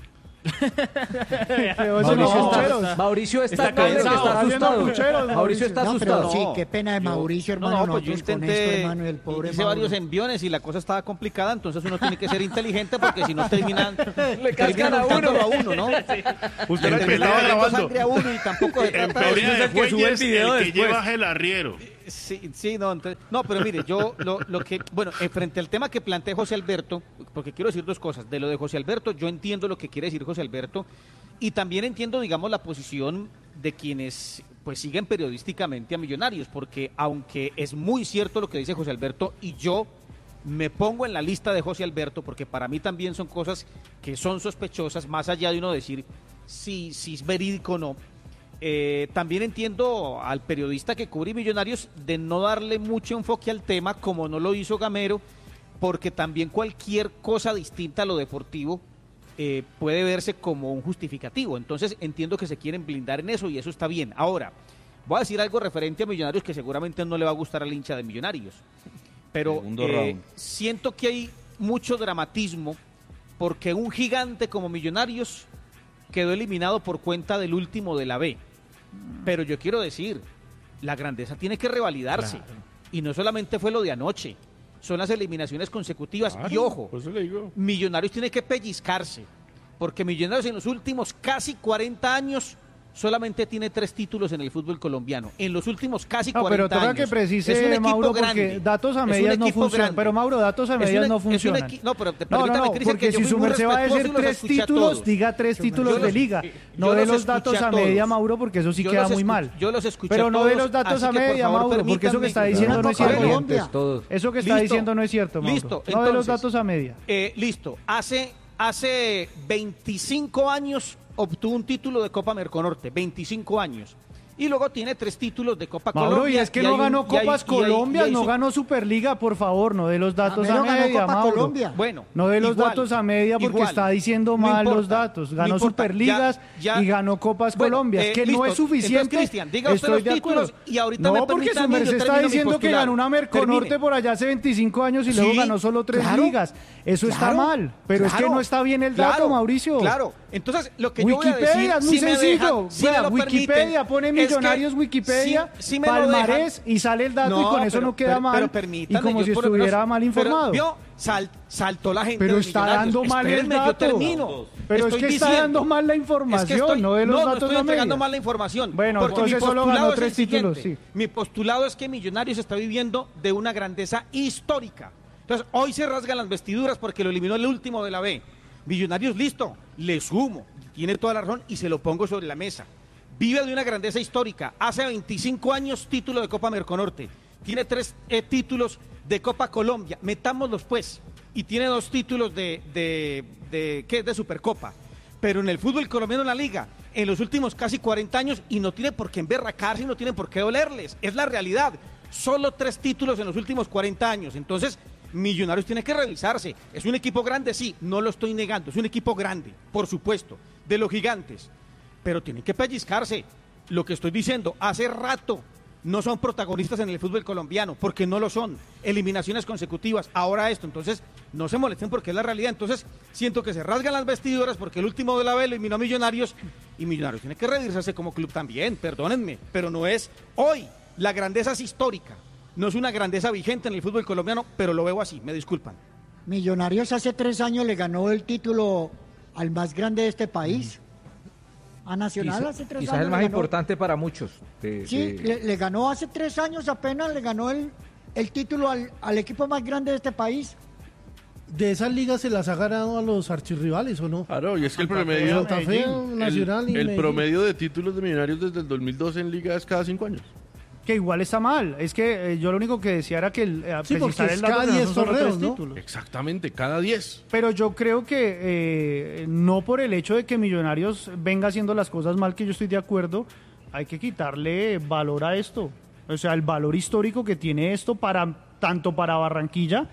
Mauricio, Mauricio está, está doble que cansado, está asustado. pucheros, Mauricio está No, asustado. pero sí, qué pena de Mauricio, hermano. No, no, pues yo nosotros con intenté, esto, hermano, y el pobre hice Mauro. varios enviones y la cosa estaba complicada, entonces uno tiene que ser inteligente porque si no terminan, Le cascan a terminan uno. a uno, ¿no? Usted Le lo que terminan estaba metiendo grabando. sangre a uno y tampoco se En trata de pelea de el que sube el fuelles, video el que después. lleva el arriero. Sí, sí, no, entonces, no, pero mire, yo lo, lo que, bueno, en frente al tema que plantea José Alberto, porque quiero decir dos cosas, de lo de José Alberto, yo entiendo lo que quiere decir José Alberto y también entiendo, digamos, la posición de quienes pues siguen periodísticamente a Millonarios, porque aunque es muy cierto lo que dice José Alberto y yo me pongo en la lista de José Alberto, porque para mí también son cosas que son sospechosas, más allá de uno decir si, si es verídico o no. Eh, también entiendo al periodista que cubre Millonarios de no darle mucho enfoque al tema como no lo hizo Gamero, porque también cualquier cosa distinta a lo deportivo eh, puede verse como un justificativo. Entonces entiendo que se quieren blindar en eso y eso está bien. Ahora, voy a decir algo referente a Millonarios que seguramente no le va a gustar al hincha de Millonarios, pero eh, siento que hay mucho dramatismo porque un gigante como Millonarios quedó eliminado por cuenta del último de la B. Pero yo quiero decir, la grandeza tiene que revalidarse. Claro. Y no solamente fue lo de anoche, son las eliminaciones consecutivas. Claro, y ojo, pues le digo. Millonarios tiene que pellizcarse, porque Millonarios en los últimos casi cuarenta años solamente tiene tres títulos en el fútbol colombiano. En los últimos casi no, cuarenta pero toca años. que precise, es un equipo Mauro, grande. porque datos a medias no funcionan. Pero Mauro, datos a medias no funcionan. No, pero te, no, no, no, porque si su merced va a decir tres títulos, diga tres títulos de liga. No de los datos a media, Mauro, porque eso sí queda muy mal. Yo los escuché Pero no de todos, los datos a así que, por media, favor, Mauro, porque eso que está diciendo no es cierto. Eso que está diciendo no es cierto, Mauro. Listo. No de los datos a media. Eh, listo. Hace, hace veinticinco años obtuvo un título de Copa Merconorte, veinticinco años. Y luego tiene tres títulos de Copa Mauro, Colombia. y es que no ganó Copas Colombia, no ganó Superliga, por favor, no de los datos a media, Mauro. Bueno, no de los datos a media porque está diciendo mal los datos. Ganó Superligas y ganó Copas Colombia. Es que no es suficiente. Estoy de acuerdo. Y ahorita no, porque su merced está diciendo que ganó una Merconorte por allá hace veinticinco años y luego ganó solo tres ligas. Eso está mal, pero es que no está bien el dato, Mauricio. Claro, entonces lo que yo voy a decir, Wikipedia es muy sencillo. Wikipedia pone Millonarios, que Wikipedia, sí, sí palmarés y sale el dato no, y con eso pero, no queda pero, mal pero y como si estuviera menos, mal informado. Pero, ¿vio? Sal, saltó la gente. Pero está dando mal Espérenme, el dato. Yo termino. Pero estoy es que diciendo, está dando mal la información, es que estoy, no de los no, datos no estoy entregando media. mal la información. Bueno, entonces solo ganó tres títulos, sí. Mi postulado es que Millonarios está viviendo de una grandeza histórica. Entonces, hoy se rasgan las vestiduras porque lo eliminó el último de la B. Millonarios, listo, le sumo, tiene toda la razón y se lo pongo sobre la mesa. Vive de una grandeza histórica. Hace veinticinco años título de Copa Merconorte. Tiene tres eh, títulos de Copa Colombia. Metámoslos pues. Y tiene dos títulos de, de, de, ¿qué? de Supercopa. Pero en el fútbol colombiano en la liga, en los últimos casi cuarenta años, y no tiene por qué emberracarse y no tiene por qué dolerles. Es la realidad. Solo tres títulos en los últimos cuarenta años. Entonces, Millonarios tiene que revisarse. Es un equipo grande, sí, no lo estoy negando. Es un equipo grande, por supuesto, de los gigantes. Pero tienen que pellizcarse. Lo que estoy diciendo, hace rato no son protagonistas en el fútbol colombiano, porque no lo son. Eliminaciones consecutivas, ahora esto. Entonces, no se molesten porque es la realidad. Entonces, siento que se rasgan las vestiduras porque el último de la B eliminó a Millonarios y Millonarios tiene que revisarse como club también, perdónenme, pero no es hoy. La grandeza es histórica. No es una grandeza vigente en el fútbol colombiano, pero lo veo así, me disculpan. Millonarios hace tres años le ganó el título al más grande de este país. A Nacional quizá, hace tres quizás años. Quizás el más ganó, importante para muchos. De, sí, de... Le, le ganó hace tres años apenas, le ganó el, el título al, al equipo más grande de este país. ¿De esas ligas se las ha ganado a los archirrivales o no? Claro, y es que el promedio, Santa Fe, Nacional el, y el promedio de títulos de Millonarios desde el dos mil doce en liga es cada cinco años. Que igual está mal. Es que eh, yo lo único que decía era que el, eh, sí, porque es el cada diez torneos, ¿no? títulos. Exactamente, cada diez. Pero yo creo que eh, no por el hecho de que Millonarios venga haciendo las cosas mal, que yo estoy de acuerdo, hay que quitarle valor a esto. O sea, el valor histórico que tiene esto para tanto para Barranquilla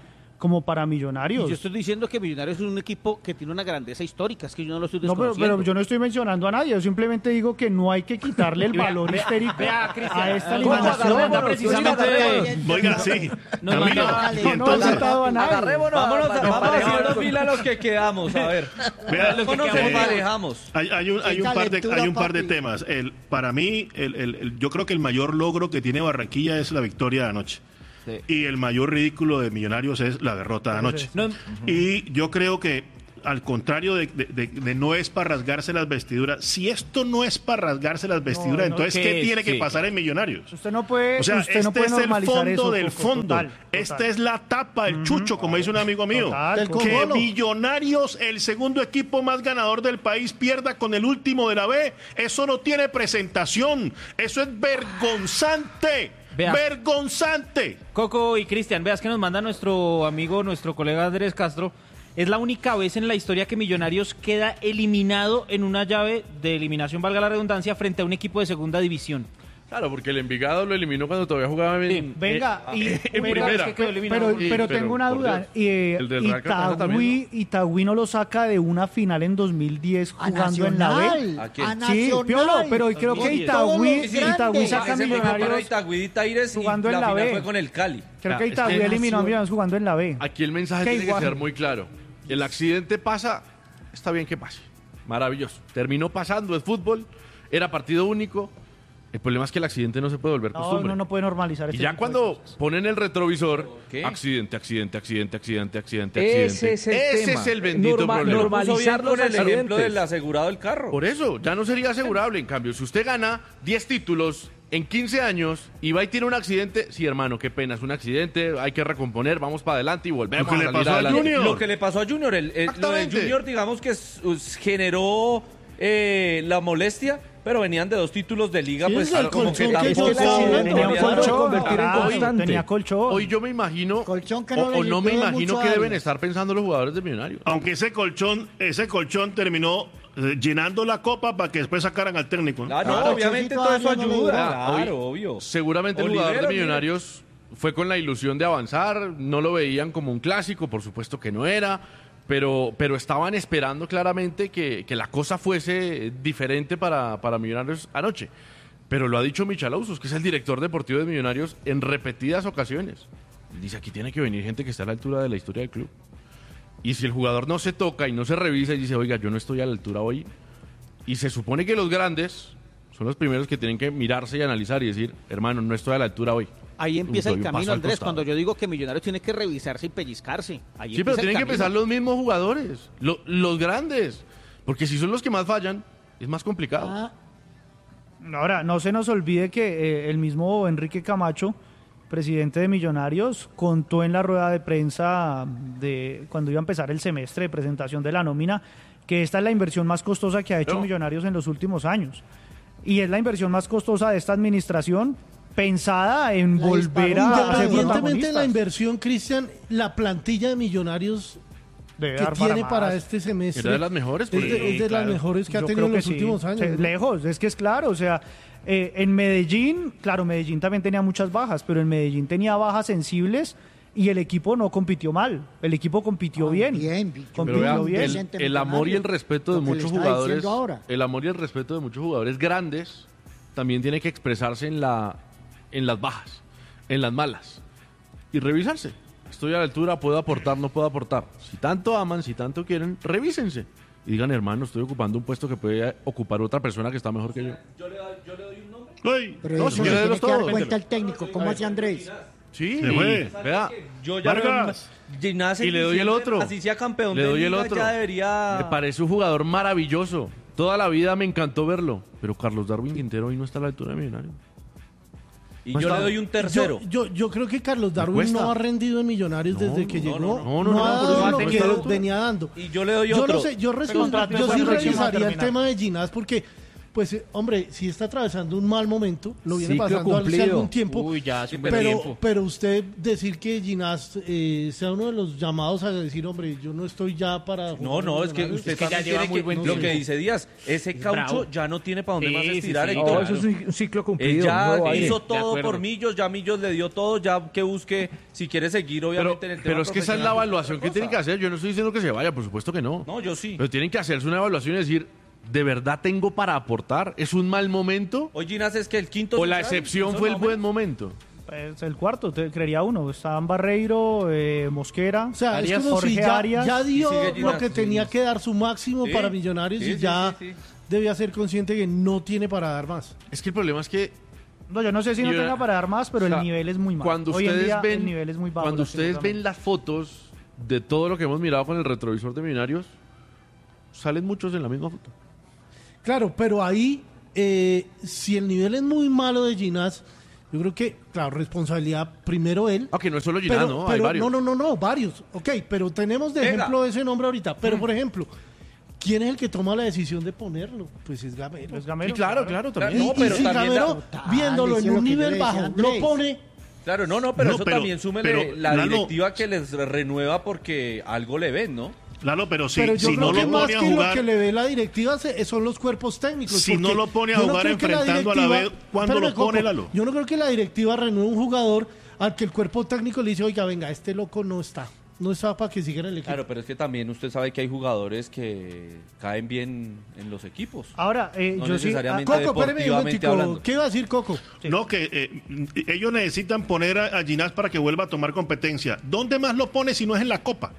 como para Millonarios. Y yo estoy diciendo que Millonarios es un equipo que tiene una grandeza histórica, es que yo no lo estoy No, pero, desconociendo. pero yo no estoy mencionando a nadie, yo simplemente digo que no hay que quitarle el Vea, valor vea, histérico vea, Cristian, a esta ¿cómo eliminación. agarrémonos? Precisamente de- Oiga, sí. Nos Camilo, manda- y no, no he entonces, citado a nadie. Agarrémonos, vámonos, pa- vamos pa- haciendo fila a los que quedamos, a ver. Vea, los que eh, nos emparejamos. Hay, hay un, hay Qué un par de, calentura, hay un par de papi. temas. El, para mí, el, el- el- yo creo que el mayor logro que tiene Barranquilla es la victoria de anoche. Sí. Y el mayor ridículo de Millonarios es la derrota de anoche. No, Y yo creo que, al contrario de, de- de- de no es para rasgarse las vestiduras, si esto no es para rasgarse las vestiduras, no, entonces, ¿qué ¿qué es? tiene que Sí. pasar en Millonarios? Usted no puede, O sea, usted este no puede es el normalizar fondo eso, del Coco, fondo. total, Esta total. es la tapa, el chucho, como dice un amigo mío. Total, Del total. Que Congolo. Millonarios, el segundo equipo más ganador del país, pierda con el último de la B. Eso no tiene presentación. Eso es vergonzante. Vea. Vergonzante. Coco y Cristian, veas que nos manda nuestro amigo, nuestro colega Andrés Castro. Es la única vez en la historia que Millonarios queda eliminado en una llave de eliminación, valga la redundancia, frente a un equipo de segunda división. Claro, porque el Envigado lo eliminó cuando todavía jugaba en, Venga, eh, y, en venga, primera. es que quedó eliminado. pero, Sí, pero pero, tengo una por duda. Dios. Y, eh, El del Real Cartagena Itagüí, también, Itagüí no lo saca de una final en dos mil diez A jugando en la B. Nacional, ¿A quién? a Sí, Nacional. Piolo, pero creo que Con Itagüí, todos los Itagüí grandes. saca a Ese fue para Millonarios. Itagüí y Taires y jugando en la la final B. fue con el Cali. Creo Ah, que es Itagüí que- eliminó a Millonarios jugando en la B. Aquí el mensaje Que tiene igual. que ser muy claro. El accidente pasa, está bien que pase. Maravilloso. Terminó pasando, es fútbol, era partido único. El problema es que el accidente no se puede volver No, costumbre. uno no puede normalizar Y este ya tipo de cuando cosas. ponen el retrovisor, ¿Qué? accidente, accidente, accidente, accidente, accidente, Ese accidente. es el Ese tema. es el bendito Norma- problema. normalizar Puso bien los con el ejemplo accidentes. del asegurado del carro. Por eso, ya no sería asegurable. En cambio, si usted gana diez títulos en quince años y va y tiene un accidente, sí, hermano, qué pena, es un accidente, hay que recomponer, vamos para adelante y volvemos Lo que a le salir pasó a adelante. Junior. Lo que le pasó a Junior, el, el- lo de Exactamente. Junior, digamos que s- us- generó eh, la molestia, pero venían de dos títulos de liga, Sí, pues es el como que colchón que tampoco yo decía, Tenía un había- colchón, convertir en carajo, constante. tenía colchón. Hoy yo me imagino, Colchón que o, no le o no me debe imagino mucho que a deben Arias. estar pensando los jugadores de Millonarios. Aunque ese colchón, ese colchón terminó eh, llenando la copa para que después sacaran al técnico. ¿no? Ah, no, Claro, obviamente Chocito todo eso Arias no le ayuda. duró. Claro, Hoy, obvio. Seguramente el Olivero, jugador de Olivero. Millonarios fue con la ilusión de avanzar, no lo veían como un clásico, por supuesto que no era, pero, pero estaban esperando claramente que, que la cosa fuese diferente para, para Millonarios anoche. Pero lo ha dicho Michalausos, que es el director deportivo de Millonarios, en repetidas ocasiones. Dice, aquí tiene que venir gente que está a la altura de la historia del club. Y si el jugador no se toca y no se revisa y dice, oiga, yo no estoy a la altura hoy, y se supone que los grandes son los primeros que tienen que mirarse y analizar y decir, hermano, no estoy a la altura hoy. Ahí empieza Doy el un paso camino, al Andrés, costado. cuando yo digo que Millonarios tiene que revisarse y pellizcarse. Ahí Sí, pero empieza el tienen que camino. empezar los mismos jugadores, lo- los grandes, porque si son los que más fallan, es más complicado. Ah, Ahora, no se nos olvide que eh, el mismo Enrique Camacho, presidente de Millonarios, contó en la rueda de prensa de cuando iba a empezar el semestre de presentación de la nómina que esta es la inversión más costosa que ha hecho No. Millonarios en los últimos años. Y es la inversión más costosa de esta administración pensada en La volver disparó. a ser Independientemente de la protagonistas. inversión, Cristian, la plantilla de Millonarios Debe que dar para tiene para, más. este semestre Era de las mejores, es de, porque- es de las Claro. mejores que ha Yo tenido creo en que los sí. últimos años. O sea, ¿no? lejos, es que es claro, o sea, eh, en Medellín, claro, Medellín también tenía muchas bajas, pero en Medellín tenía bajas sensibles y el equipo no compitió mal, el equipo compitió Ah, bien, bien, bien. Pero compitió vea, bien. el, Decente el amor y el Millonario, respeto de lo que le muchos está jugadores, diciendo ahora. el amor y el respeto de muchos jugadores grandes también tiene que expresarse en la, en las bajas, en las malas y revisarse. Estoy a la altura, puedo aportar, no puedo aportar. Si tanto aman, si tanto quieren, revísense y digan, hermano, estoy ocupando un puesto que puede ocupar otra persona que está mejor que yo. Ay, Pero No, eso si se yo le tiene doy que dar todo. cuenta el técnico, como hace Andrés. Sí, Se fue. vea, Yo ya Vargas. no- Ginás en y le doy el diciembre, otro. Así sea campeón Le de doy el liga, otro. ya debería... Me parece un jugador maravilloso. Toda la vida me encantó verlo. Pero Carlos Darwin Quintero hoy no está a la altura de Millonario. Y No yo está. le doy un tercero. Yo, yo, yo creo que Carlos Darwin cuesta. no ha rendido en Millonarios No, desde que no, llegó. no, no, no, no, ha no, dado por eso lo no que está a la altura. venía dando. Y yo le doy Yo otro. no sé, yo, respondo- contrato yo está sí próximo a revisaría el terminar. tema de Ginás porque pues eh, hombre, si está atravesando un mal momento, lo viene Ciclo pasando hace cumplido. algún tiempo. Uy, ya hace un buen pero, tiempo. pero usted decir que Ginás eh, sea uno de los llamados a decir, hombre, yo no estoy ya para No, jugar no, en es que Millonarios. usted Es que ya también lleva tiene muy que, buen lo tiempo. que dice Díaz, ese caucho Bravo. ya no tiene para dónde Sí, más sí, estirar, sí. Héctor. No, eso es un, un ciclo Él cumplido. ya nuevo aire. hizo De todo acuerdo. por Millos, ya Millos le dio todo, ya que busque, si quiere seguir, Pero, obviamente, en el tema pero es que esa es la profesional, evaluación que otra tienen que cosa. hacer. Yo no estoy diciendo que se vaya, por supuesto que no. No, yo sí. Pero tienen que hacerse una evaluación y decir, ¿de verdad tengo para aportar? ¿Es un mal momento? Hoy Ginás es que el quinto... ¿O la central, excepción eso fue el no, buen momento? Es el cuarto, te creería uno. Estaban Barreiro, eh, Mosquera, O sea, Arias, es como Jorge si ya, Arias. ya dio y sigue lo Ginás, que sí, tenía sí. que dar su máximo Sí, para Millonarios sí, y sí, ya sí, sí. debía ser consciente que no tiene para dar más. Es que el problema es que No, yo no sé si no Yo- tenga para dar más, pero o sea, el nivel es muy malo. cuando Hoy en ustedes día ven, el nivel es muy bajo. cuando ustedes ven las fotos de todo lo que hemos mirado con el retrovisor de Millonarios, salen muchos en la misma foto. Claro, pero ahí, eh, si el nivel es muy malo de Ginás, yo creo que, claro, responsabilidad primero él. Aunque no es solo Ginás, Pero, ¿no? Hay pero varios. no, no, no, no, varios. Ok, pero tenemos de Venga. ejemplo ese nombre ahorita. Pero, por ejemplo, ¿quién es el que toma la decisión de ponerlo? Pues es Gamero. Es Gamero, Sí, claro, claro, Claro, también. no, Y pero si también Gamero, da- viéndolo Total, en un eso es lo que yo nivel le decía bajo, a lo Andrés. pone... Claro, no, no, pero No, eso pero- también súmele pero, la Lalo- directiva que les renueva porque algo le ven, ¿no? Lalo, pero si, pero yo si creo no que lo más pone a que lo jugar, que le ve la directiva se- son los cuerpos técnicos. Si no porque lo pone a yo no jugar creo que la enfrentando a la directiva- vez, ¿cuándo Espérame, lo pone, Coco, Lalo? Yo no creo que la directiva renueve un jugador al que el cuerpo técnico le dice, oiga, venga, este loco no está. No está para que siga en el equipo. Claro, pero es que también usted sabe que hay jugadores que caen bien en los equipos. Ahora, eh, No yo sí. necesariamente ah, Coco, espérame un deportivamente momentico. hablando. ¿Qué iba a decir Coco? no, que eh, ellos necesitan poner a, a Ginás para que vuelva a tomar competencia. ¿Dónde más lo pone si no es en la Copa?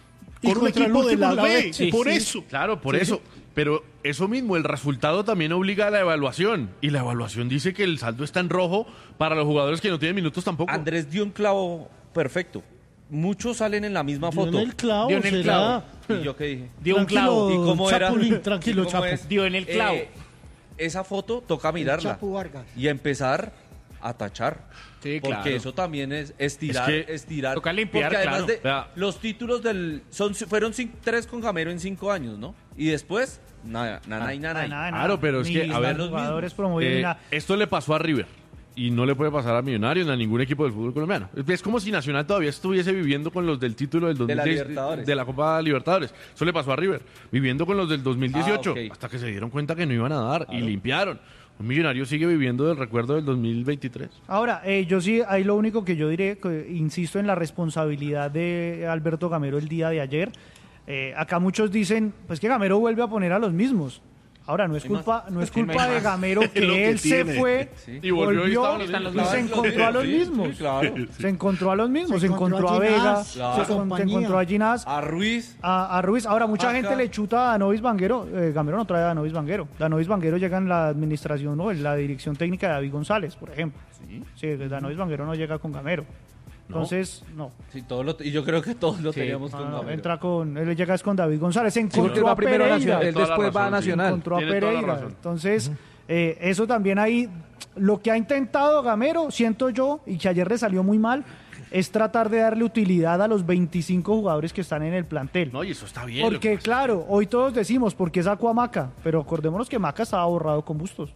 Y Con un contra el equipo de último, la la B, B. Sí, por sí. eso. Claro, por eso. Pero eso mismo, el resultado también obliga a la evaluación. Y la evaluación dice que el saldo está en rojo para los jugadores que no tienen minutos tampoco. Andrés dio un clavo perfecto. Muchos salen en la misma Dio foto. en el clavo, Dio en el será. ¿Y yo qué dije? Dio un Tranquilo, clavo. ¿Y cómo era? Chapulín, tranquilo, ¿Y cómo Chapo. es? Dio en el clavo. Eh, esa foto toca mirarla Chapo Vargas. y empezar a tachar. Sí, Porque claro. eso también es estirar, Es que estirar. toca limpiar, porque además claro. de Vea. los títulos del son fueron cin- tres con Gamero en cinco años, ¿no? Y después nada, nada y nada. Nada, nada, nada. Claro, pero es Ni que, a ver, los jugadores promovidos Eh, ni nada. esto le pasó a River y no le puede pasar a Millonarios ni a ningún equipo del fútbol colombiano. Es- Es como si Nacional todavía estuviese viviendo con los del título del De la dos mil diez Libertadores. de la Copa Libertadores. Eso le pasó a River, viviendo con los del dos mil dieciocho, Ah, ok. hasta que se dieron cuenta que no iban a dar y limpiaron. Un Millonario sigue viviendo del recuerdo del dos mil veintitrés. Ahora, eh, yo sí, ahí lo único que yo diré, que insisto en la responsabilidad de Alberto Gamero el día de ayer. Eh, acá muchos dicen, pues que Gamero vuelve a poner a los mismos. Ahora, no es Hay culpa, más. no es Sí, no hay culpa de más. Gamero Es lo que que él se tiene. fue, Sí. Y volvió y volvió estaban los y mismos. se encontró a los Sí, mismos. sí, claro. Se encontró a los mismos, Se se encontró encontró a a Vega, Ginás, se, su con- se compañía. encontró a Ginás, A Ruiz, a, a Ruiz. Ahora, mucha Acá. gente le chuta a Danovis Vanguero. Eh, Gamero no trae a Danovis Vanguero. Danovis Vanguero llega en la administración, ¿no? En la dirección técnica de David González, por ejemplo. Sí, Danovis Vanguero no llega con Gamero. Entonces, no. sí, todos lo- y yo creo que todos lo Sí, teníamos no, con no, Gamero. entra con, él llega es con David González. Se Sí, porque él encontró va a primero a Pereira. Nacional, él Toda la después va a razón, sí. Nacional. Encontró a Tiene toda la Pereira. razón. Entonces, eh, eso también ahí, lo que ha intentado Gamero, siento yo, y que ayer le salió muy mal, es tratar de darle utilidad a los veinticinco jugadores que están en el plantel. No, y eso está bien. lo Porque, que pasa. claro, hoy todos decimos, ¿por qué sacó a Maca? Pero acordémonos que Maca estaba borrado con Bustos.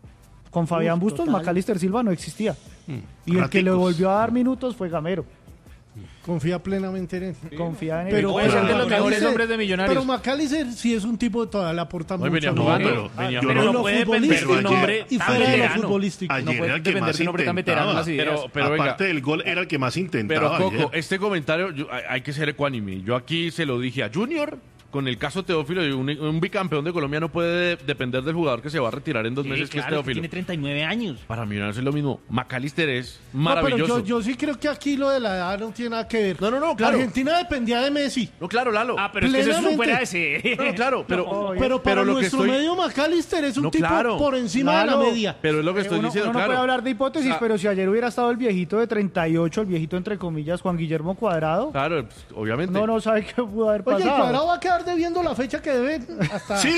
Con Fabián Uf, Bustos, total. Macalister Silva no existía. Y el que le Raticos. volvió a dar minutos fue Gamero. Confía plenamente en él. Confía en él. Pero, puede ser de los Macalister- mejores hombres de Millonarios. Pero Macalister sí es un tipo de toda, le aporta Hoy mucho. venía ¿no? jugando, pero- venía yo Pero En no lo puede depender de un futbolístico hombre y tan fuera de lo veterano. futbolístico. Ayer No puede era el que depender más de un hombre tan veterano en las intentaba. ideas. Pero, pero venga, Aparte del gol, era el que más Pero intentaba. Coco, ayer. este comentario yo- hay, hay que ser ecuánime. Yo aquí se lo dije a Junior, con el caso Teófilo, y un, un bicampeón de Colombia no puede de- depender del jugador que se va a retirar en dos Sí, meses, que es claro, Teófilo. tiene treinta y nueve años. Para Millonarios es lo mismo. Macalister es No, maravilloso. pero yo, yo sí creo que aquí lo de la edad no tiene nada que ver. No, no, no, claro. Argentina dependía de Messi. No, claro, Lalo. Ah, pero es que eso es Plenamente. supera ese. No, no, claro, pero, No, Pero para pero lo que nuestro estoy- medio Macalister es un No, tipo claro. por encima de Claro. la media. pero es lo que Eh, estoy uno, diciendo, uno no claro. puede hablar de hipótesis, O sea, pero si ayer hubiera estado el viejito de treinta y ocho, el viejito entre comillas, Juan Guillermo Cuadrado, Claro, pues, obviamente. no, no sabe qué pudo haber Oye, el pasado. cuadrado va a quedar estar debiendo la fecha que debe hasta... ¡Sí!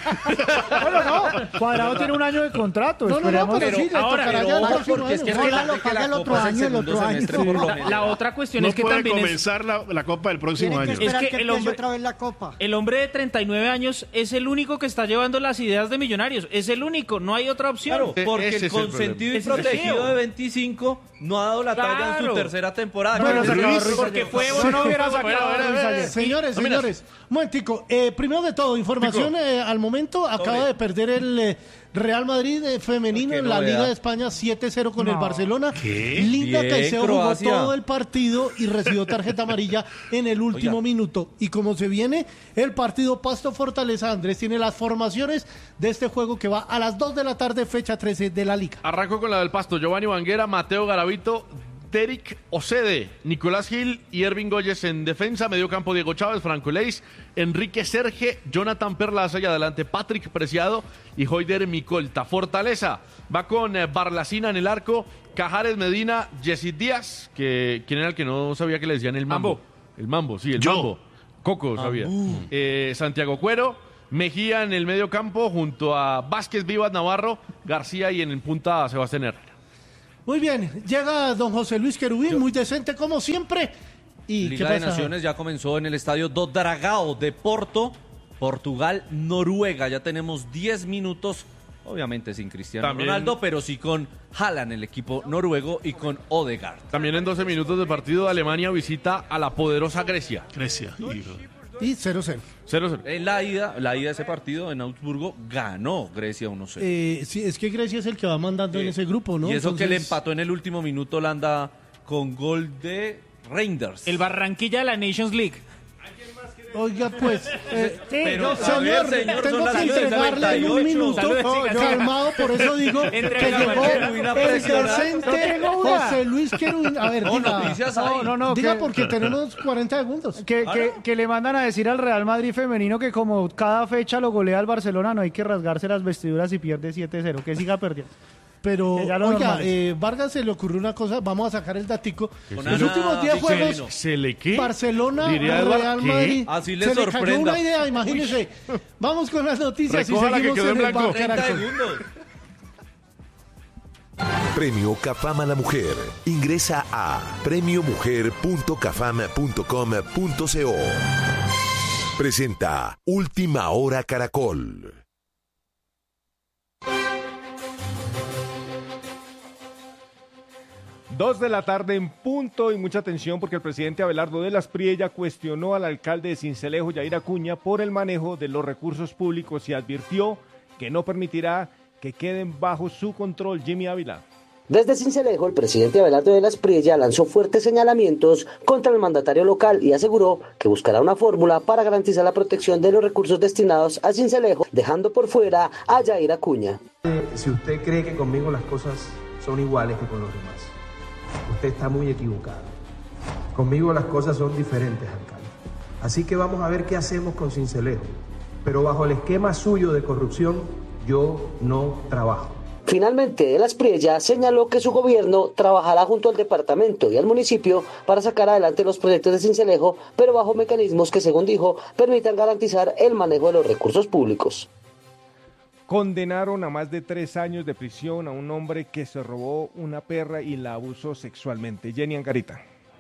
Bueno, no, Cuadrado tiene un año de contrato. No, no, no, pero sí, le ahora, tocará pero ya el ojo, próximo porque es año. que No, es la- verdad que paga la el otro Copa es año, el segundo otro semestre año. por lo La, menos. la otra cuestión No es que puede también es, comenzar la, la Copa del próximo Tienen que año. esperar Es que que el empiece hombre- otra vez la Copa. el hombre de treinta y nueve años es el único que está llevando las ideas de Millonarios. Es el único, no hay otra opción. Claro, porque Ese el es el consentido y problema. protegido Ese es de veinticinco no ha dado la talla en su Claro. tercera temporada. Bueno, Que se es acabó Luis, Ruiz porque ayer. fue Si no hubiera bueno, sacado bueno, a Ruiz bueno, ayer. Señores, No, mira. señores, un momentico. Eh, primero de todo, información eh, al momento. Acaba de perder el eh, Real Madrid eh, femenino Qué en la novedad. Liga de España siete cero con el No. Barcelona. ¿Qué? Linda Bien, Caicedo Croacia. jugó todo el partido y recibió tarjeta amarilla en el último Oiga. minuto. Y como se viene el partido Pasto Fortaleza, Andrés tiene las formaciones de este juego que va a las dos de la tarde, fecha trece de la Liga. Arranco con la del Pasto. Giovanni Banguera, Mateo Garavito, Derek Ocede, Nicolás Gil y Ervin Goyes en defensa. Medio campo Diego Chávez, Franco Leis, Enrique Serge, Jonathan Perlaza y adelante Patrick Preciado y Hoider Micolta. Fortaleza va con eh, Barlacina en el arco, Cajares Medina, Yesid Díaz, que ¿quién era el que no sabía que le decían el mambo? El mambo, sí, el Yo. mambo. Coco sabía. Eh, Santiago Cuero, Mejía en el medio campo junto a Vázquez Vivas Navarro, García y en el punta Sebastián Herrera. Muy bien, llega don José Luis Querubín, muy decente como siempre. ¿Y Liga qué de pasa? Naciones ya comenzó en el estadio do Dragao de Porto, Portugal, Noruega. Ya tenemos diez minutos, obviamente sin Cristiano También- Ronaldo, pero sí con Haaland, el equipo noruego, y con Odegaard. También en doce minutos de partido, Alemania visita a la poderosa Grecia. Grecia. hijo. Y cero cero. cero cero. En la ida, la ida de ese partido en Augsburgo ganó Grecia uno cero. Eh, sí, es que Grecia es el que va mandando en ese grupo, ¿no? Y eso que le Entonces- empató en el último minuto Holanda con gol de Reinders. El Barranquilla de la Nations League. Oiga, pues, eh, Pero, no, a ver, señor, señor, tengo son las que entregarle en un noventa y ocho. minuto, Saludos, chicas. calmado, por eso digo que Entrega, llegó Marcelo, una el presionada. decente No tengo una. José Luis Querubín. A ver, No, diga, noticias No, hay. no, no. diga que- porque tenemos cuarenta segundos. Que, que, que le mandan a decir al Real Madrid femenino que como cada fecha lo golea al Barcelona, no hay que rasgarse las vestiduras y pierde siete cero, que siga perdiendo. Pero, Que ya lo oiga, normal es. eh, Vargas se le ocurrió una cosa, vamos a sacar el datico. Con Los Ana últimos diez Victorino. juegos, ¿Se le qué? Barcelona, Diría Eduardo, Real ¿qué? Madrid. Así le se le cayó sorprenda. una idea, imagínese. Vamos con las noticias y Recoja la que seguimos quedó en en el blanco. Bar treinta Caracol. segundos. Premio Cafam a la Mujer. Ingresa a premio mujer punto cafam punto com punto co. Presenta Última Hora Caracol. Dos de la tarde en punto y mucha atención porque el presidente Abelardo de las Priella cuestionó al alcalde de Sincelejo, Yair Acuña, por el manejo de los recursos públicos y advirtió que no permitirá que queden bajo su control. Jimmy Ávila. Desde Sincelejo, el presidente Abelardo de las Priella lanzó fuertes señalamientos contra el mandatario local y aseguró que buscará una fórmula para garantizar la protección de los recursos destinados a Sincelejo, dejando por fuera a Yair Acuña. Si usted cree que conmigo las cosas son iguales que con los demás, usted está muy equivocado. Conmigo las cosas son diferentes, alcalde. Así que vamos a ver qué hacemos con Sincelejo. Pero bajo el esquema suyo de corrupción, yo no trabajo. Finalmente, de las Priella señaló que su gobierno trabajará junto al departamento y al municipio para sacar adelante los proyectos de Sincelejo, pero bajo mecanismos que, según dijo, permitan garantizar el manejo de los recursos públicos. Condenaron a más de tres años de prisión a un hombre que se robó una perra y la abusó sexualmente. Jenny Angarita.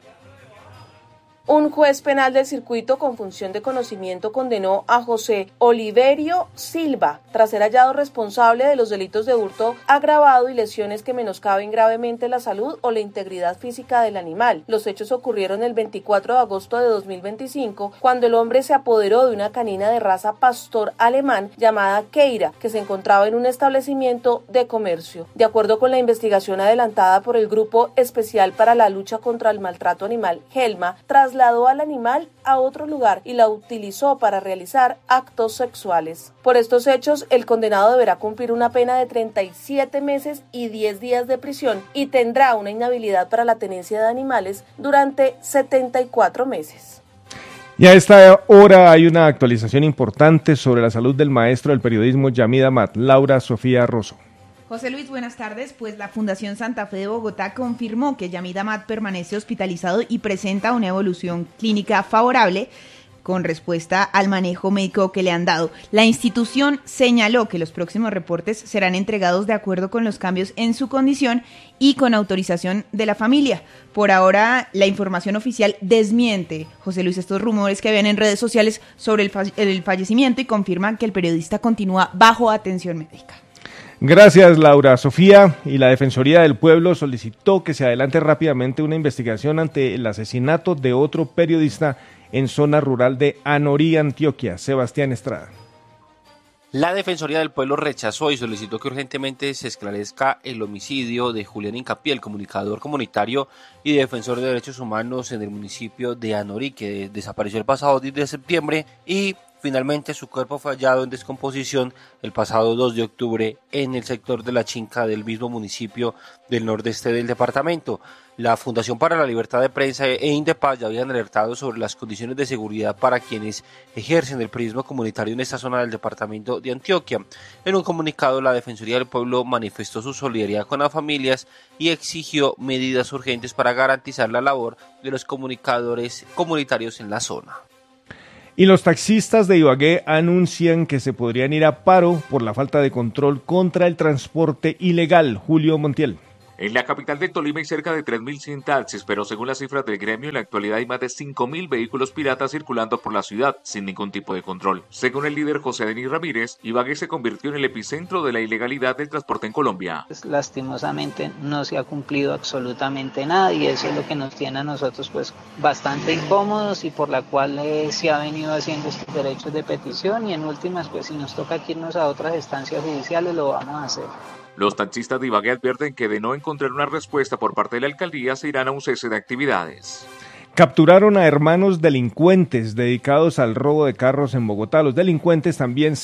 Un juez penal del circuito con función de conocimiento condenó a José Oliverio Silva tras ser hallado responsable de los delitos de hurto agravado y lesiones que menoscaben gravemente la salud o la integridad física del animal. Los hechos ocurrieron el veinticuatro de agosto de dos mil veinticinco, cuando el hombre se apoderó de una canina de raza pastor alemán llamada Keira, que se encontraba en un establecimiento de comercio. De acuerdo con la investigación adelantada por el Grupo Especial para la Lucha contra el Maltrato Animal, Helma, tras trasladó al animal a otro lugar y la utilizó para realizar actos sexuales. Por estos hechos, el condenado deberá cumplir una pena de treinta y siete meses y diez días de prisión y tendrá una inhabilidad para la tenencia de animales durante setenta y cuatro meses. Y a esta hora hay una actualización importante sobre la salud del maestro del periodismo Yamid Amad, Laura Sofía Rosso. José Luis, buenas tardes. Pues la Fundación Santa Fe de Bogotá confirmó que Yamid Amad permanece hospitalizado y presenta una evolución clínica favorable. con respuesta al manejo médico que le han dado. La institución señaló que los próximos reportes serán entregados de acuerdo con los cambios en su condición y con autorización de la familia. Por ahora, la información oficial desmiente, José Luis, estos rumores que habían en redes sociales sobre el, falle- el fallecimiento y confirman que el periodista continúa bajo atención médica. Gracias, Laura Sofía. Y la Defensoría del Pueblo solicitó que se adelante rápidamente una investigación ante el asesinato de otro periodista en zona rural de Anorí, Antioquia. Sebastián Estrada. La Defensoría del Pueblo rechazó y solicitó que urgentemente se esclarezca el homicidio de Julián Incapié, el comunicador comunitario y defensor de derechos humanos en el municipio de Anorí, que desapareció el pasado diez de septiembre y finalmente su cuerpo fue hallado en descomposición el pasado dos de octubre en el sector de La Chinca del mismo municipio del nordeste del departamento. La Fundación para la Libertad de Prensa e Indepaz ya habían alertado sobre las condiciones de seguridad para quienes ejercen el periodismo comunitario en esta zona del departamento de Antioquia. En un comunicado, la Defensoría del Pueblo manifestó su solidaridad con las familias y exigió medidas urgentes para garantizar la labor de los comunicadores comunitarios en la zona. Y los taxistas de Ibagué anuncian que se podrían ir a paro por la falta de control contra el transporte ilegal. Julio Montiel. En la capital del Tolima hay cerca de tres mil cien taxis, pero según las cifras del gremio, en la actualidad hay más de cinco mil vehículos piratas circulando por la ciudad sin ningún tipo de control. Según el líder José Denis Ramírez, Ibagué se convirtió en el epicentro de la ilegalidad del transporte en Colombia. Lastimosamente no se ha cumplido absolutamente nada y eso es lo que nos tiene a nosotros pues bastante incómodos y por la cual eh, se ha venido haciendo estos derechos de petición y en últimas pues si nos toca irnos a otras instancias judiciales lo vamos a hacer. Los taxistas de Ibagué advierten que de no encontrar una respuesta por parte de la alcaldía se irán a un cese de actividades. Capturaron a hermanos delincuentes dedicados al robo de carros en Bogotá. Los delincuentes también